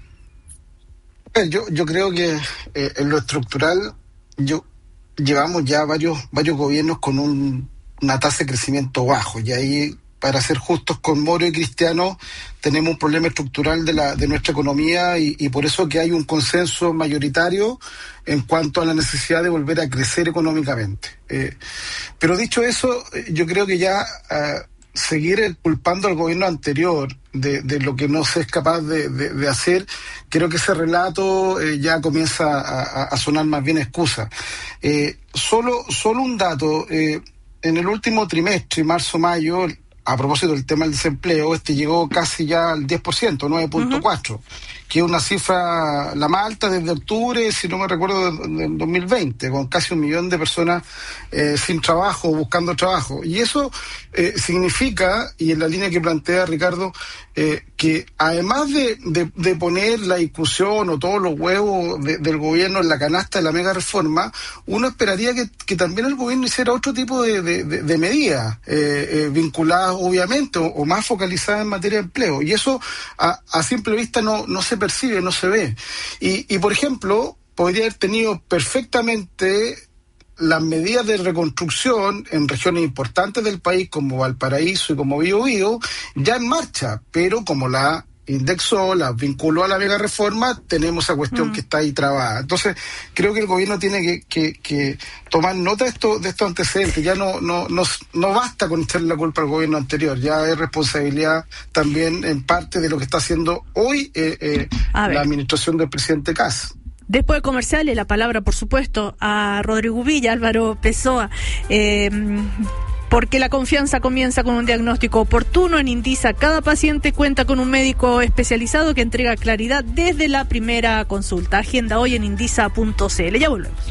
[SPEAKER 16] Yo, yo creo que eh, en lo estructural yo llevamos ya varios varios gobiernos con un, una tasa de crecimiento bajo, y ahí, para ser justos con Moro y Cristiano, tenemos un problema estructural de la de nuestra economía, y, y por eso que hay un consenso mayoritario en cuanto a la necesidad de volver a crecer económicamente. Eh, pero dicho eso, yo creo que ya uh, seguir culpando al gobierno anterior de, de lo que no se es capaz de, de, de hacer, creo que ese relato eh, ya comienza a, a sonar más bien excusa. Eh, solo, solo un dato, eh, en el último trimestre, marzo-mayo, a propósito del tema del desempleo, este llegó casi ya al diez por ciento, nueve punto cuatro, uh-huh. que es una cifra la más alta desde octubre, si no me recuerdo, del dos mil veinte, con casi un millón de personas eh, sin trabajo, buscando trabajo. Y eso eh, significa, y en la línea que plantea Ricardo, eh, que además de, de, de poner la discusión o todos los huevos de, del gobierno en la canasta de la mega reforma, uno esperaría que, que también el gobierno hiciera otro tipo de, de, de, de medidas eh, eh, vinculadas obviamente o, o más focalizadas en materia de empleo. Y eso a, a simple vista no, no se percibe, no se ve. Y, y por ejemplo, podría haber tenido perfectamente las medidas de reconstrucción en regiones importantes del país como Valparaíso y como Biobío ya en marcha, pero como la indexó, la vinculó a la mega reforma, tenemos esa cuestión mm. que está ahí trabada. Entonces, creo que el gobierno tiene que, que, que tomar nota de, esto, de estos antecedentes. Ya no, no, no, no basta con echarle la culpa al gobierno anterior, ya es responsabilidad también en parte de lo que está haciendo hoy eh, eh, la administración del presidente Kast.
[SPEAKER 2] Después de comerciales, la palabra, por supuesto, a Rodrigo Villa, Álvaro Pessoa, eh, porque la confianza comienza con un diagnóstico oportuno. En Indisa, cada paciente cuenta con un médico especializado que entrega claridad desde la primera consulta. Agenda hoy en indisa punto c l. Ya volvemos.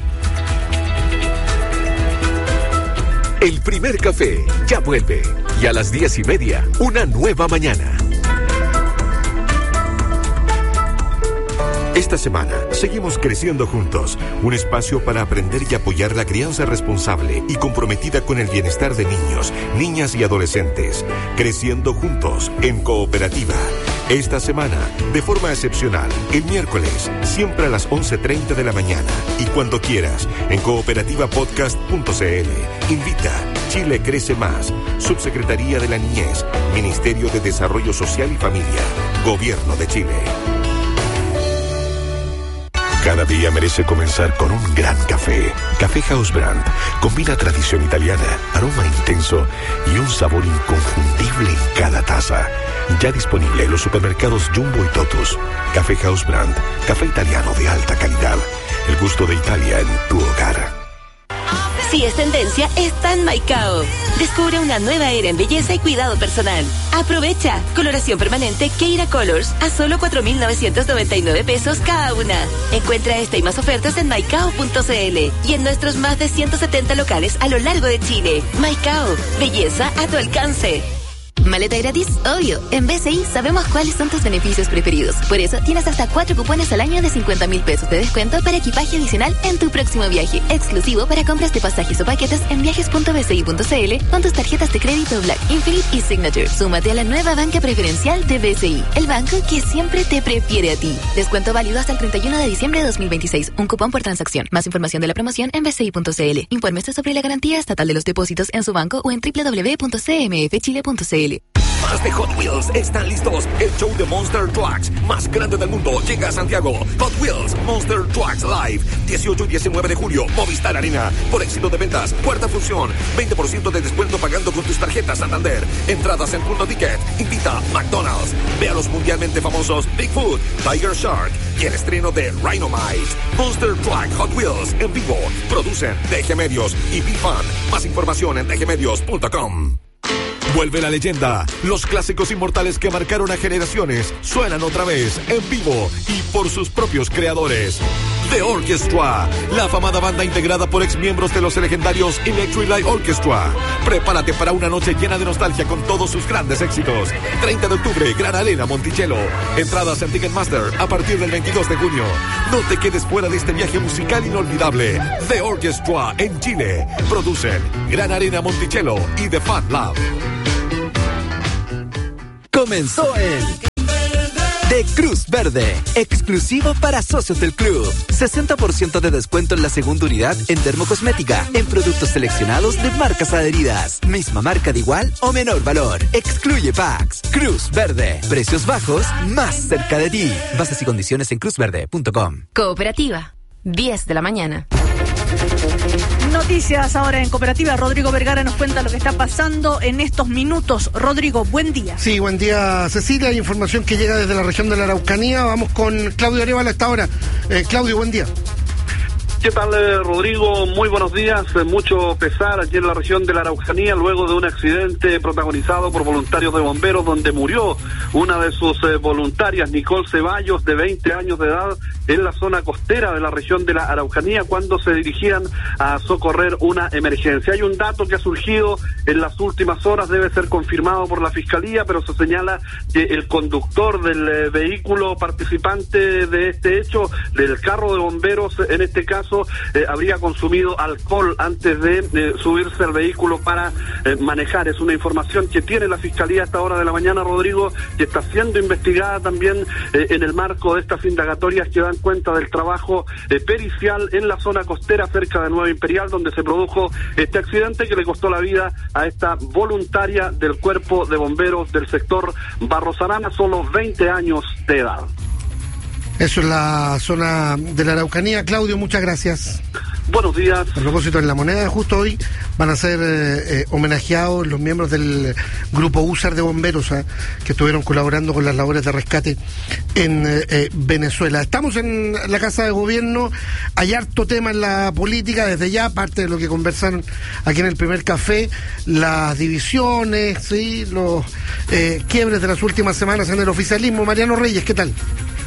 [SPEAKER 4] El primer café ya vuelve. Y a las diez y media, una nueva mañana. Esta semana seguimos creciendo juntos, un espacio para aprender y apoyar la crianza responsable y comprometida con el bienestar de niños, niñas y adolescentes. Creciendo juntos en Cooperativa. Esta semana, de forma excepcional, el miércoles, siempre a las once treinta de la mañana y cuando quieras, en cooperativa podcast punto c l. Invita Chile Crece Más, Subsecretaría de la Niñez, Ministerio de Desarrollo Social y Familia, Gobierno de Chile.
[SPEAKER 7] Cada día merece comenzar con un gran café. Café House Brand combina tradición italiana, aroma intenso y un sabor inconfundible en cada taza. Ya disponible en los supermercados Jumbo y Totus. Café House Brand, café italiano de alta calidad. El gusto de Italia en tu hogar.
[SPEAKER 17] Si es tendencia, está en Maicao. Descubre una nueva era en belleza y cuidado personal. Aprovecha. Coloración permanente Keira Colors a solo cuatro mil novecientos noventa y nueve pesos cada una. Encuentra esta y más ofertas en maicao punto c l y en nuestros más de ciento setenta locales a lo largo de Chile. Maicao. Belleza a tu alcance.
[SPEAKER 6] Maleta gratis, obvio. En B C I sabemos cuáles son tus beneficios preferidos. Por eso tienes hasta cuatro cupones al año de cincuenta mil pesos de descuento para equipaje adicional en tu próximo viaje. Exclusivo para compras de pasajes o paquetes en viajes punto b c i punto c l con tus tarjetas de crédito Black, Infinite y Signature. Súmate a la nueva banca preferencial de B C I, el banco que siempre te prefiere a ti. Descuento válido hasta el treinta y uno de diciembre de dos mil veintiséis. Un cupón por transacción. Más información de la promoción en b c i punto c l. Infórmese sobre la garantía estatal de los depósitos en su banco o en doble u doble u doble u punto c m f chile punto c l.
[SPEAKER 11] Más de Hot Wheels están listos. El show de Monster Trucks más grande del mundo llega a Santiago. Hot Wheels Monster Trucks Live. dieciocho y diecinueve de julio, Movistar Arena. Por éxito de ventas, cuarta función. veinte por ciento de descuento pagando con tus tarjetas Santander. Entradas en Punto Ticket. Invita McDonald's. Ve a los mundialmente famosos Bigfoot, Tiger Shark y el estreno de Rhinomite. Monster Truck Hot Wheels en vivo. Producen D G Medios y B-Fan. Más información en d g medios punto com. Vuelve la leyenda. Los clásicos inmortales que marcaron a generaciones suenan otra vez en vivo y por sus propios creadores. The Orchestra, la afamada banda integrada por ex miembros de los legendarios Electric Light Orchestra. Prepárate para una noche llena de nostalgia con todos sus grandes éxitos. treinta de octubre, Gran Arena, Monticello. Entradas en Ticketmaster a partir del veintidós de junio. No te quedes fuera de este viaje musical inolvidable. The Orchestra en Chile. Producen Gran Arena, Monticello y The Fan Lab.
[SPEAKER 12] Comenzó el de Cruz Verde, exclusivo para socios del club. sesenta por ciento de descuento en la segunda unidad en dermocosmética, en productos seleccionados de marcas adheridas. Misma marca de igual o menor valor. Excluye packs. Cruz Verde, precios bajos, más cerca de ti. Bases y condiciones en cruz verde punto com.
[SPEAKER 13] Cooperativa, diez de la mañana.
[SPEAKER 2] Noticias ahora en Cooperativa. Rodrigo Vergara nos cuenta lo que está pasando en estos minutos. Rodrigo, buen día.
[SPEAKER 18] Sí, buen día, Cecilia. Hay información que llega desde la región de la Araucanía. Vamos con Claudio Arevalo a esta hora. Eh, Claudio, buen día.
[SPEAKER 19] ¿Qué tal, eh, Rodrigo? Muy buenos días. Eh, mucho pesar aquí en la región de la Araucanía luego de un accidente protagonizado por voluntarios de bomberos donde murió una de sus eh, voluntarias, Nicole Ceballos, de veinte años de edad, en la zona costera de la región de la Araucanía cuando se dirigían a socorrer una emergencia. Hay un dato que ha surgido en las últimas horas, debe ser confirmado por la Fiscalía, pero se señala que el conductor del eh, vehículo participante de este hecho, del carro de bomberos, en este caso, Eh, habría consumido alcohol antes de eh, subirse al vehículo para eh, manejar. Es una información que tiene la Fiscalía a esta hora de la mañana, Rodrigo, que está siendo investigada también eh, en el marco de estas indagatorias que dan cuenta del trabajo eh, pericial en la zona costera cerca de Nueva Imperial, donde se produjo este accidente que le costó la vida a esta voluntaria del cuerpo de bomberos del sector Barros Arana, solo veinte años de edad.
[SPEAKER 18] Eso es la zona de la Araucanía. Claudio, muchas gracias.
[SPEAKER 19] Buenos días.
[SPEAKER 18] A propósito, en La Moneda, justo hoy van a ser eh, eh, homenajeados los miembros del grupo U S A R de bomberos eh, que estuvieron colaborando con las labores de rescate en eh, eh, Venezuela. Estamos en la Casa de Gobierno, hay harto tema en la política, desde ya, parte de lo que conversaron aquí en el primer café, las divisiones, sí, los eh, quiebres de las últimas semanas en el oficialismo. Mariano Reyes, ¿qué tal?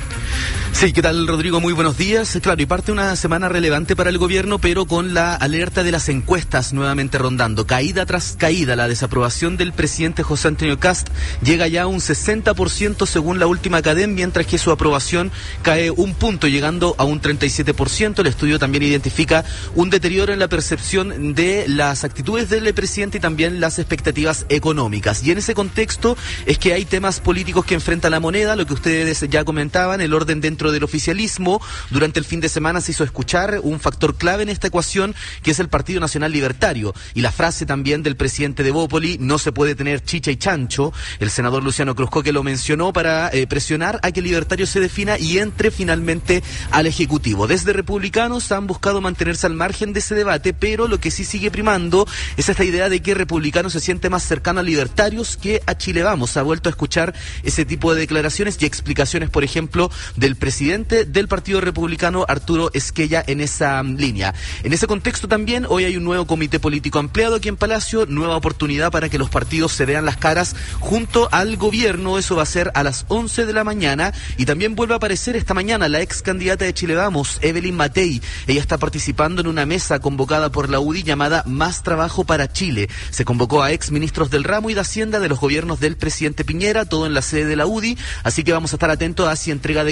[SPEAKER 20] Sí, ¿qué tal, Rodrigo? Muy buenos días. Claro, y parte una semana relevante para el gobierno, pero con la alerta de las encuestas nuevamente rondando. Caída tras caída, la desaprobación del presidente José Antonio Kast llega ya a un sesenta por ciento según la última Cadem, mientras que su aprobación cae un punto, llegando a un treinta y siete por ciento. El estudio también identifica un deterioro en la percepción de las actitudes del presidente y también las expectativas económicas. Y en ese contexto es que hay temas políticos que enfrenta La Moneda, lo que ustedes ya comentaban, el orden dentro del oficialismo. Durante el fin de semana se hizo escuchar un factor clave en esta ecuación, que es el Partido Nacional Libertario, y la frase también del presidente de Bópoli: no se puede tener chicha y chancho. El senador Luciano Cruzco, que lo mencionó para eh, presionar a que el libertario se defina y entre finalmente al Ejecutivo. Desde Republicanos han buscado mantenerse al margen de ese debate, pero lo que sí sigue primando es esta idea de que Republicanos se siente más cercano a libertarios que a Chile Vamos. Ha vuelto a escuchar ese tipo de declaraciones y explicaciones, por ejemplo, del presidente del Partido Republicano, Arturo Esquella, en esa um, línea. En ese contexto también, hoy hay un nuevo comité político ampliado aquí en Palacio, nueva oportunidad para que los partidos se vean las caras junto al gobierno. Eso va a ser a las once de la mañana, y también vuelve a aparecer esta mañana la ex candidata de Chile Vamos, Evelyn Matei. Ella está participando en una mesa convocada por la U D I llamada Más Trabajo para Chile. Se convocó a ex ministros del ramo y de Hacienda de los gobiernos del presidente Piñera, todo en la sede de la U D I, así que vamos a estar atentos a si entrega declaraciones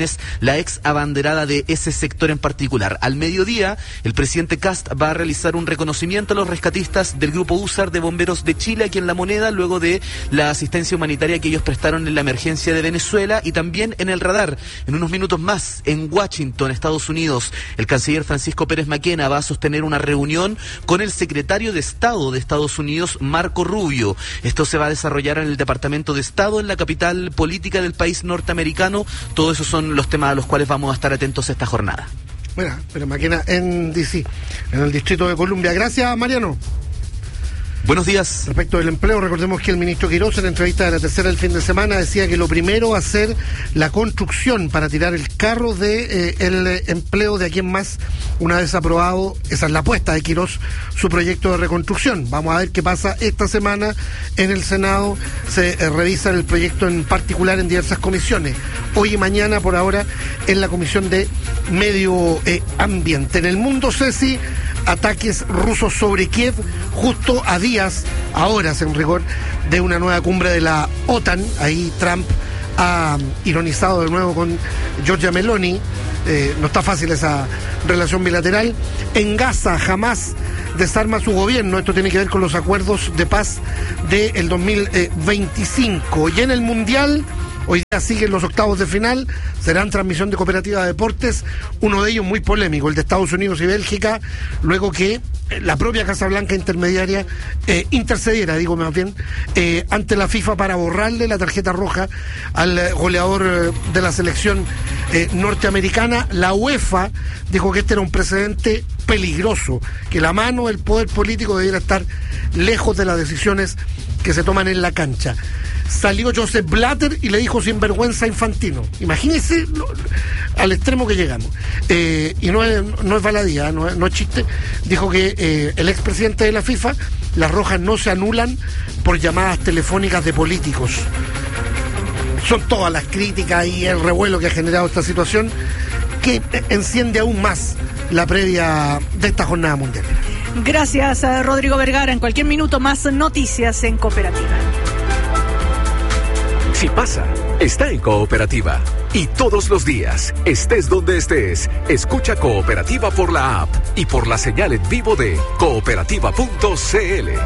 [SPEAKER 20] es la ex abanderada de ese sector en particular. Al mediodía, el presidente Kast va a realizar un reconocimiento a los rescatistas del Grupo USAR de Bomberos de Chile aquí en La Moneda, luego de la asistencia humanitaria que ellos prestaron en la emergencia de Venezuela, y también en el radar. En unos minutos más, en Washington, Estados Unidos, el canciller Francisco Pérez Maquena va a sostener una reunión con el secretario de Estado de Estados Unidos, Marco Rubio. Esto se va a desarrollar en el Departamento de Estado, en la capital política del país norteamericano. Todos esos son los temas a los cuales vamos a estar atentos esta jornada.
[SPEAKER 18] Mira, pero Maquena en D C, en el Distrito de Columbia. Gracias, Mariano.
[SPEAKER 20] Buenos días.
[SPEAKER 18] Respecto del empleo, recordemos que el ministro Quirós, en la entrevista de La Tercera del fin de semana, decía que lo primero hacer la construcción para tirar el carro de eh, el empleo de aquí en más, una vez aprobado, esa es la apuesta de Quirós, su proyecto de reconstrucción. Vamos a ver qué pasa esta semana en el Senado. Se eh, revisa el proyecto en particular en diversas comisiones. Hoy y mañana, por ahora, en la Comisión de Medio eh, Ambiente. En el mundo, Ceci, ataques rusos sobre Kiev justo a días, a horas en rigor, de una nueva cumbre de la OTAN. Ahí Trump ha ironizado de nuevo con Giorgia Meloni. Eh, no está fácil esa relación bilateral. En Gaza, Hamas desarma su gobierno. Esto tiene que ver con los acuerdos de paz del dos mil veinticinco. Y en el Mundial, hoy día siguen los octavos de final, serán transmisión de Cooperativa de Deportes, uno de ellos muy polémico, el de Estados Unidos y Bélgica, luego que la propia Casa Blanca intermediaria eh, intercediera, digo más bien, eh, ante la FIFA para borrarle la tarjeta roja al eh, goleador eh, de la selección eh, norteamericana. La UEFA dijo que este era un precedente peligroso, que la mano del poder político debiera estar lejos de las decisiones que se toman en la cancha. Salió Joseph Blatter y le dijo sinvergüenza a Infantino. Imagínense lo, al extremo que llegamos. Eh, y no es, no es baladía, no es, no es chiste. Dijo que eh, el expresidente de la FIFA, las rojas no se anulan por llamadas telefónicas de políticos. Son todas las críticas y el revuelo que ha generado esta situación, que enciende aún más la previa de esta jornada mundial.
[SPEAKER 2] Gracias, Rodrigo Vergara. En cualquier minuto más noticias en Cooperativa.
[SPEAKER 11] Si pasa, está en Cooperativa. Y todos los días, estés donde estés, escucha Cooperativa por la app y por la señal en vivo de cooperativa punto c l.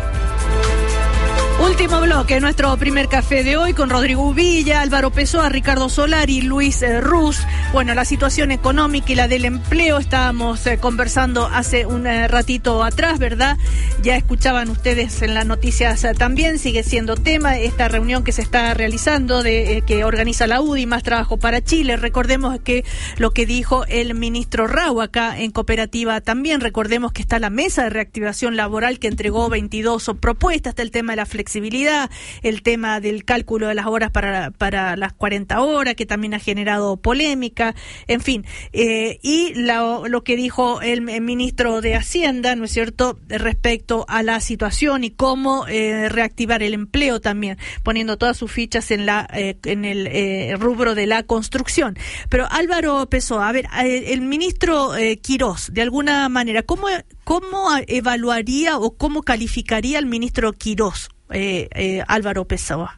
[SPEAKER 2] Último bloque, nuestro primer café de hoy con Rodrigo Uvilla, Álvaro Pessoa, Ricardo Solari, Luis eh, Ruz. Bueno, la situación económica y la del empleo estábamos eh, conversando hace un eh, ratito atrás, ¿verdad? Ya escuchaban ustedes en las noticias eh, también, sigue siendo tema esta reunión que se está realizando, de eh, que organiza la U D I, Más Trabajo para Chile. Recordemos que lo que dijo el ministro Rau acá en Cooperativa también, recordemos que está la mesa de reactivación laboral que entregó veintidós propuestas, está el tema de la flexibilidad, el tema del cálculo de las horas para, para las cuarenta horas, que también ha generado polémica, en fin, eh, y la, lo que dijo el, el ministro de Hacienda, ¿no es cierto?, respecto a la situación y cómo eh, reactivar el empleo también, poniendo todas sus fichas en la eh, en el eh, rubro de la construcción. Pero Álvaro Pessoa, a ver, eh, el ministro eh, Quirós, de alguna manera, ¿cómo, cómo evaluaría o cómo calificaría al ministro Quirós? Eh, eh, Álvaro Pessoa.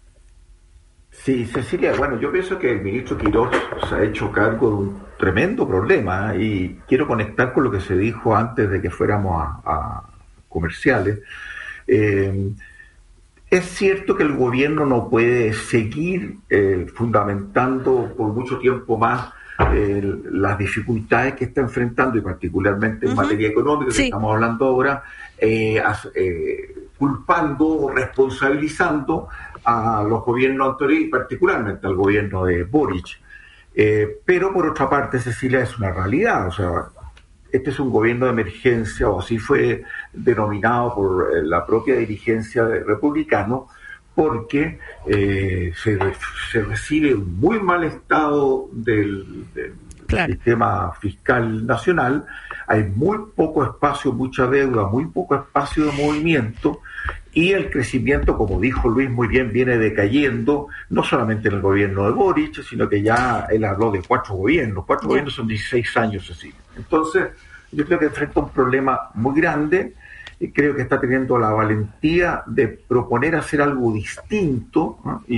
[SPEAKER 15] Sí, Cecilia, bueno, yo pienso que el ministro Quirós se ha hecho cargo de un tremendo problema, ¿eh? Y quiero conectar con lo que se dijo antes de que fuéramos a, a comerciales. Eh, es cierto que el gobierno no puede seguir eh, fundamentando por mucho tiempo más eh, las dificultades que está enfrentando, y particularmente en uh-huh. materia económica, sí. que estamos hablando ahora, eh, eh, culpando o responsabilizando a los gobiernos anteriores y particularmente al gobierno de Boric. Eh, pero por otra parte, Cecilia, es una realidad, o sea, este es un gobierno de emergencia, o así fue denominado por eh, la propia dirigencia de republicano, porque eh, se, se recibe un muy mal estado del, del claro. sistema fiscal nacional, hay muy poco espacio, mucha deuda, muy poco espacio de movimiento, y el crecimiento, como dijo Luis muy bien, viene decayendo, no solamente en el gobierno de Boric, sino que ya él habló de cuatro gobiernos, cuatro yeah. gobiernos son dieciséis años así. Entonces, yo creo que enfrenta un problema muy grande, y creo que está teniendo la valentía de proponer hacer algo distinto, ¿no? Y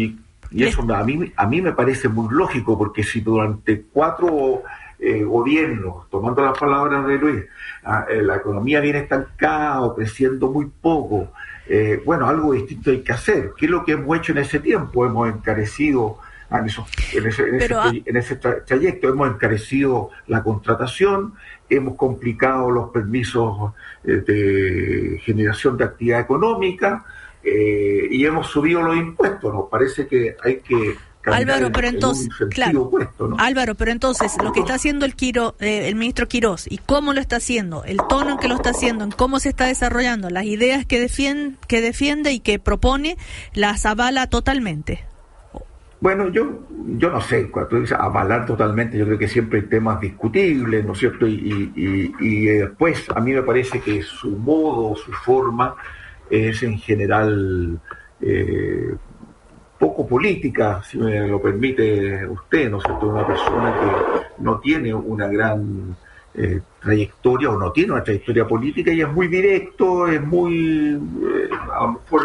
[SPEAKER 15] Y eso a mí, a mí me parece muy lógico, porque si durante cuatro eh, gobiernos, tomando las palabras de Luis, eh, la economía viene estancada o creciendo muy poco, eh, bueno, algo distinto hay que hacer. ¿Qué es lo que hemos hecho en ese tiempo? Hemos encarecido, en, eso, en, ese, en,
[SPEAKER 2] Pero,
[SPEAKER 15] ese, en ese tra- trayecto, hemos encarecido la contratación, hemos complicado los permisos eh, de generación de actividad económica, eh, y hemos subido los impuestos. Nos parece que hay que
[SPEAKER 2] Álvaro,
[SPEAKER 15] en,
[SPEAKER 2] pero
[SPEAKER 15] en
[SPEAKER 2] entonces,
[SPEAKER 15] un sentido
[SPEAKER 2] claro,
[SPEAKER 15] opuesto, ¿no?
[SPEAKER 2] Álvaro, pero entonces lo que está haciendo el Quiro, eh, el ministro Quirós, y cómo lo está haciendo, el tono en que lo está haciendo, en cómo se está desarrollando, las ideas que defiende, que defiende y que propone, las avala totalmente.
[SPEAKER 15] Bueno, yo yo no sé, cuando tú dices avalar totalmente, yo creo que siempre hay temas discutibles, ¿no es cierto? Y, y, y, y después, a mí me parece que su modo, su forma, es en general eh, poco política, si me lo permite usted, ¿no es cierto? Una persona que no tiene una gran eh, trayectoria, o no tiene una trayectoria política, y es muy directo, es muy, eh, a lo mejor,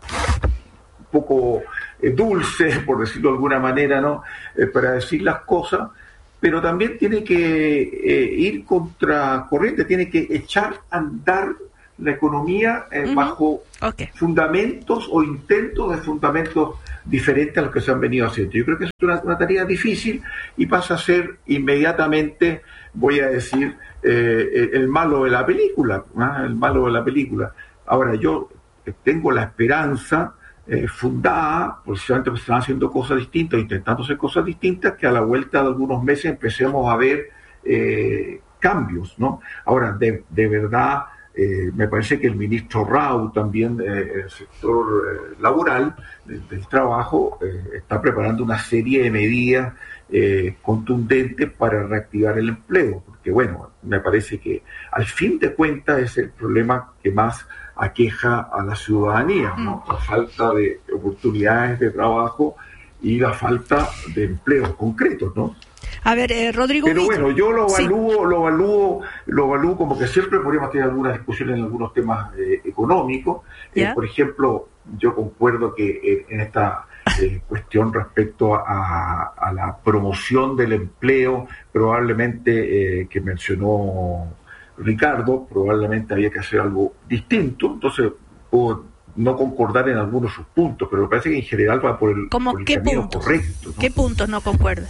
[SPEAKER 15] un poco eh, dulce, por decirlo de alguna manera, ¿no? Eh, para decir las cosas, pero también tiene que eh, ir contra corriente, tiene que echar a andar la economía eh, uh-huh. bajo okay. fundamentos o intentos de fundamentos diferentes a los que se han venido haciendo. Yo creo que es una, una tarea difícil, y pasa a ser inmediatamente, voy a decir, eh, el malo de la película, ¿no? El malo de la película. Ahora, yo tengo la esperanza eh, fundada, precisamente porque están haciendo cosas distintas, intentando hacer cosas distintas, que a la vuelta de algunos meses empecemos a ver eh, cambios, ¿no? Ahora, de, de verdad, Eh, me parece que el ministro Rau también, eh, el sector eh, laboral del, del trabajo, eh, está preparando una serie de medidas eh, contundentes para reactivar el empleo, porque bueno, me parece que al fin de cuentas es el problema que más aqueja a la ciudadanía, ¿no? La falta de oportunidades de trabajo y la falta de empleos concretos, ¿no?
[SPEAKER 2] A ver, eh, Rodrigo.
[SPEAKER 15] Pero bueno, yo lo evalúo,
[SPEAKER 2] sí.
[SPEAKER 15] lo evalúo, lo evalúo como que siempre podríamos tener algunas discusiones en algunos temas eh, económicos. Eh, por ejemplo, yo concuerdo que eh, en esta eh, cuestión respecto a, a la promoción del empleo, probablemente eh, que mencionó Ricardo, probablemente había que hacer algo distinto. Entonces, puedo no concordar en algunos de sus puntos, pero me parece que en general va por el, por el camino
[SPEAKER 2] puntos?
[SPEAKER 15] correcto, ¿no?
[SPEAKER 2] ¿Qué puntos no concuerda?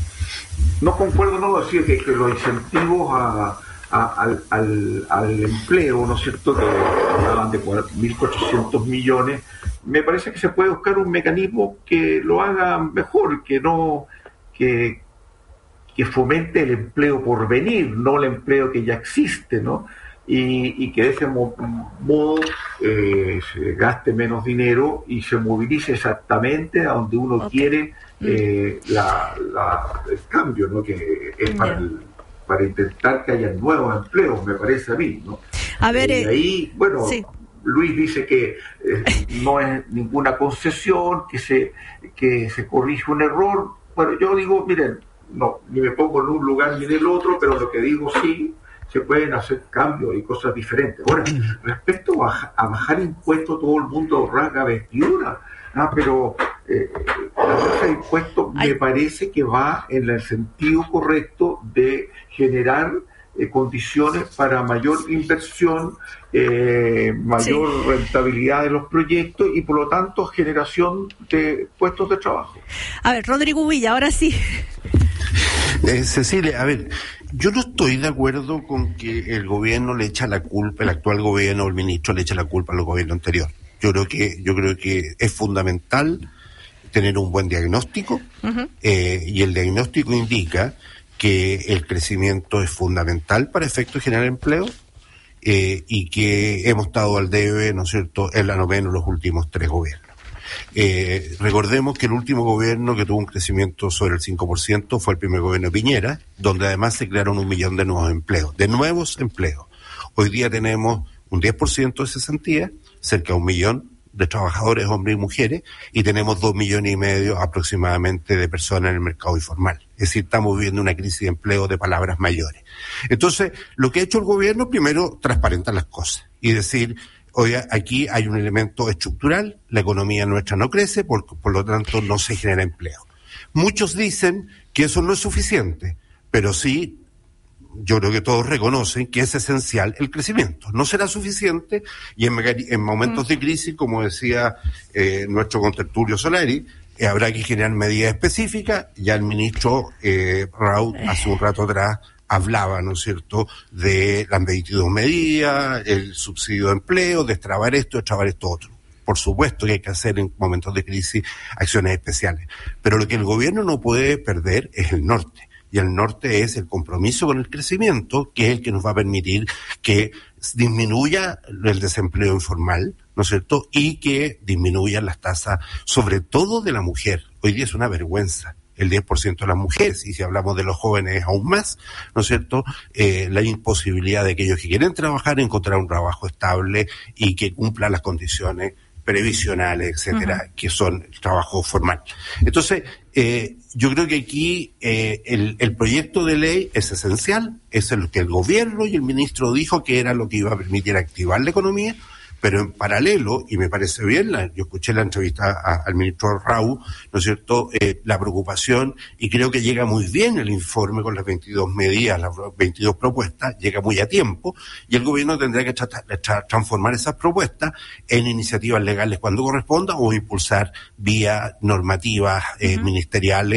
[SPEAKER 15] No concuerdo, no decir que, que los incentivos a, a, al, al, al empleo, ¿no es cierto?, que hablaban de mil cuatrocientos millones, me parece que se puede buscar un mecanismo que lo haga mejor, que no que, que fomente el empleo por venir, no el empleo que ya existe, ¿no? Y, y que de ese mo- modo eh, se gaste menos dinero y se movilice exactamente a donde uno okay. quiere eh, la, la, el cambio, ¿no? Que es para, el, para intentar que haya nuevos empleos, me parece a mí, ¿no?
[SPEAKER 2] A ver,
[SPEAKER 15] y
[SPEAKER 2] eh,
[SPEAKER 15] ahí, bueno,
[SPEAKER 2] sí.
[SPEAKER 15] Luis dice que eh, no es ninguna concesión, que se que se corrige un error. Bueno, yo digo, miren, no, ni me pongo en un lugar ni en el otro, pero lo que digo sí, se pueden hacer cambios y cosas diferentes. Ahora, respecto a, a bajar impuestos, todo el mundo rasga vestidura, ah, pero eh, la baja de impuestos me parece que va en el sentido correcto de generar eh, condiciones para mayor inversión, eh, mayor sí. rentabilidad de los proyectos y por lo tanto generación de puestos de trabajo.
[SPEAKER 2] A ver, Rodrigo Villa, ahora sí.
[SPEAKER 1] Eh, Cecilia, a ver, yo no estoy de acuerdo con que el gobierno le echa la culpa, el actual gobierno o el ministro le echa la culpa al gobierno anterior. Yo creo que, yo creo que es fundamental tener un buen diagnóstico, uh-huh. eh, y el diagnóstico indica que el crecimiento es fundamental para efectos de generar empleo, eh, y que hemos estado al debe, ¿no es cierto?, en la novena en los últimos tres gobiernos. Eh, recordemos que el último gobierno que tuvo un crecimiento sobre el cinco por ciento fue el primer gobierno de Piñera, donde además se crearon un millón de nuevos empleos, de nuevos empleos. Hoy día tenemos un diez por ciento de cesantía, cerca de un millón de trabajadores, hombres y mujeres, y tenemos dos millones y medio aproximadamente de personas en el mercado informal. Es decir, estamos viviendo una crisis de empleo de palabras mayores. Entonces, lo que ha hecho el gobierno, primero, transparentar las cosas y decir, Hoy aquí hay un elemento estructural, la economía nuestra no crece, por, por lo tanto no se genera empleo. Muchos dicen que eso no es suficiente, pero sí, yo creo que todos reconocen que es esencial el crecimiento. No será suficiente y en, en momentos de crisis, como decía eh, nuestro contertulio Solari, eh, habrá que generar medidas específicas. Ya el ministro eh, Raúl hace un rato atrás hablaba, ¿no es cierto?, de las veintidós medidas, el subsidio de empleo, destrabar esto, destrabar esto otro. Por supuesto que hay que hacer en momentos de crisis acciones especiales. Pero lo que el gobierno no puede perder es el norte. Y el norte es el compromiso con el crecimiento, que es el que nos va a permitir que disminuya el desempleo informal, ¿no es cierto?, y que disminuyan las tasas, sobre todo de la mujer. Hoy día es una vergüenza el diez por ciento de las mujeres, y si hablamos de los jóvenes aún más, ¿no es cierto?, eh, la imposibilidad de aquellos que quieren trabajar, encontrar un trabajo estable y que cumpla las condiciones previsionales, etcétera, uh-huh. que son el trabajo formal. Entonces, eh, yo creo que aquí eh, el, el proyecto de ley es esencial, es el que el gobierno y el ministro dijo que era lo que iba a permitir activar la economía, pero en paralelo, y me parece bien, la, yo escuché la entrevista a, al ministro Raúl, ¿no es cierto?, eh, la preocupación, y creo que llega muy bien el informe con las veintidós medidas, las veintidós propuestas, llega muy a tiempo, y el gobierno tendrá que tratar, tra- transformar esas propuestas en iniciativas legales cuando corresponda, o impulsar vía normativas eh, uh-huh. ministeriales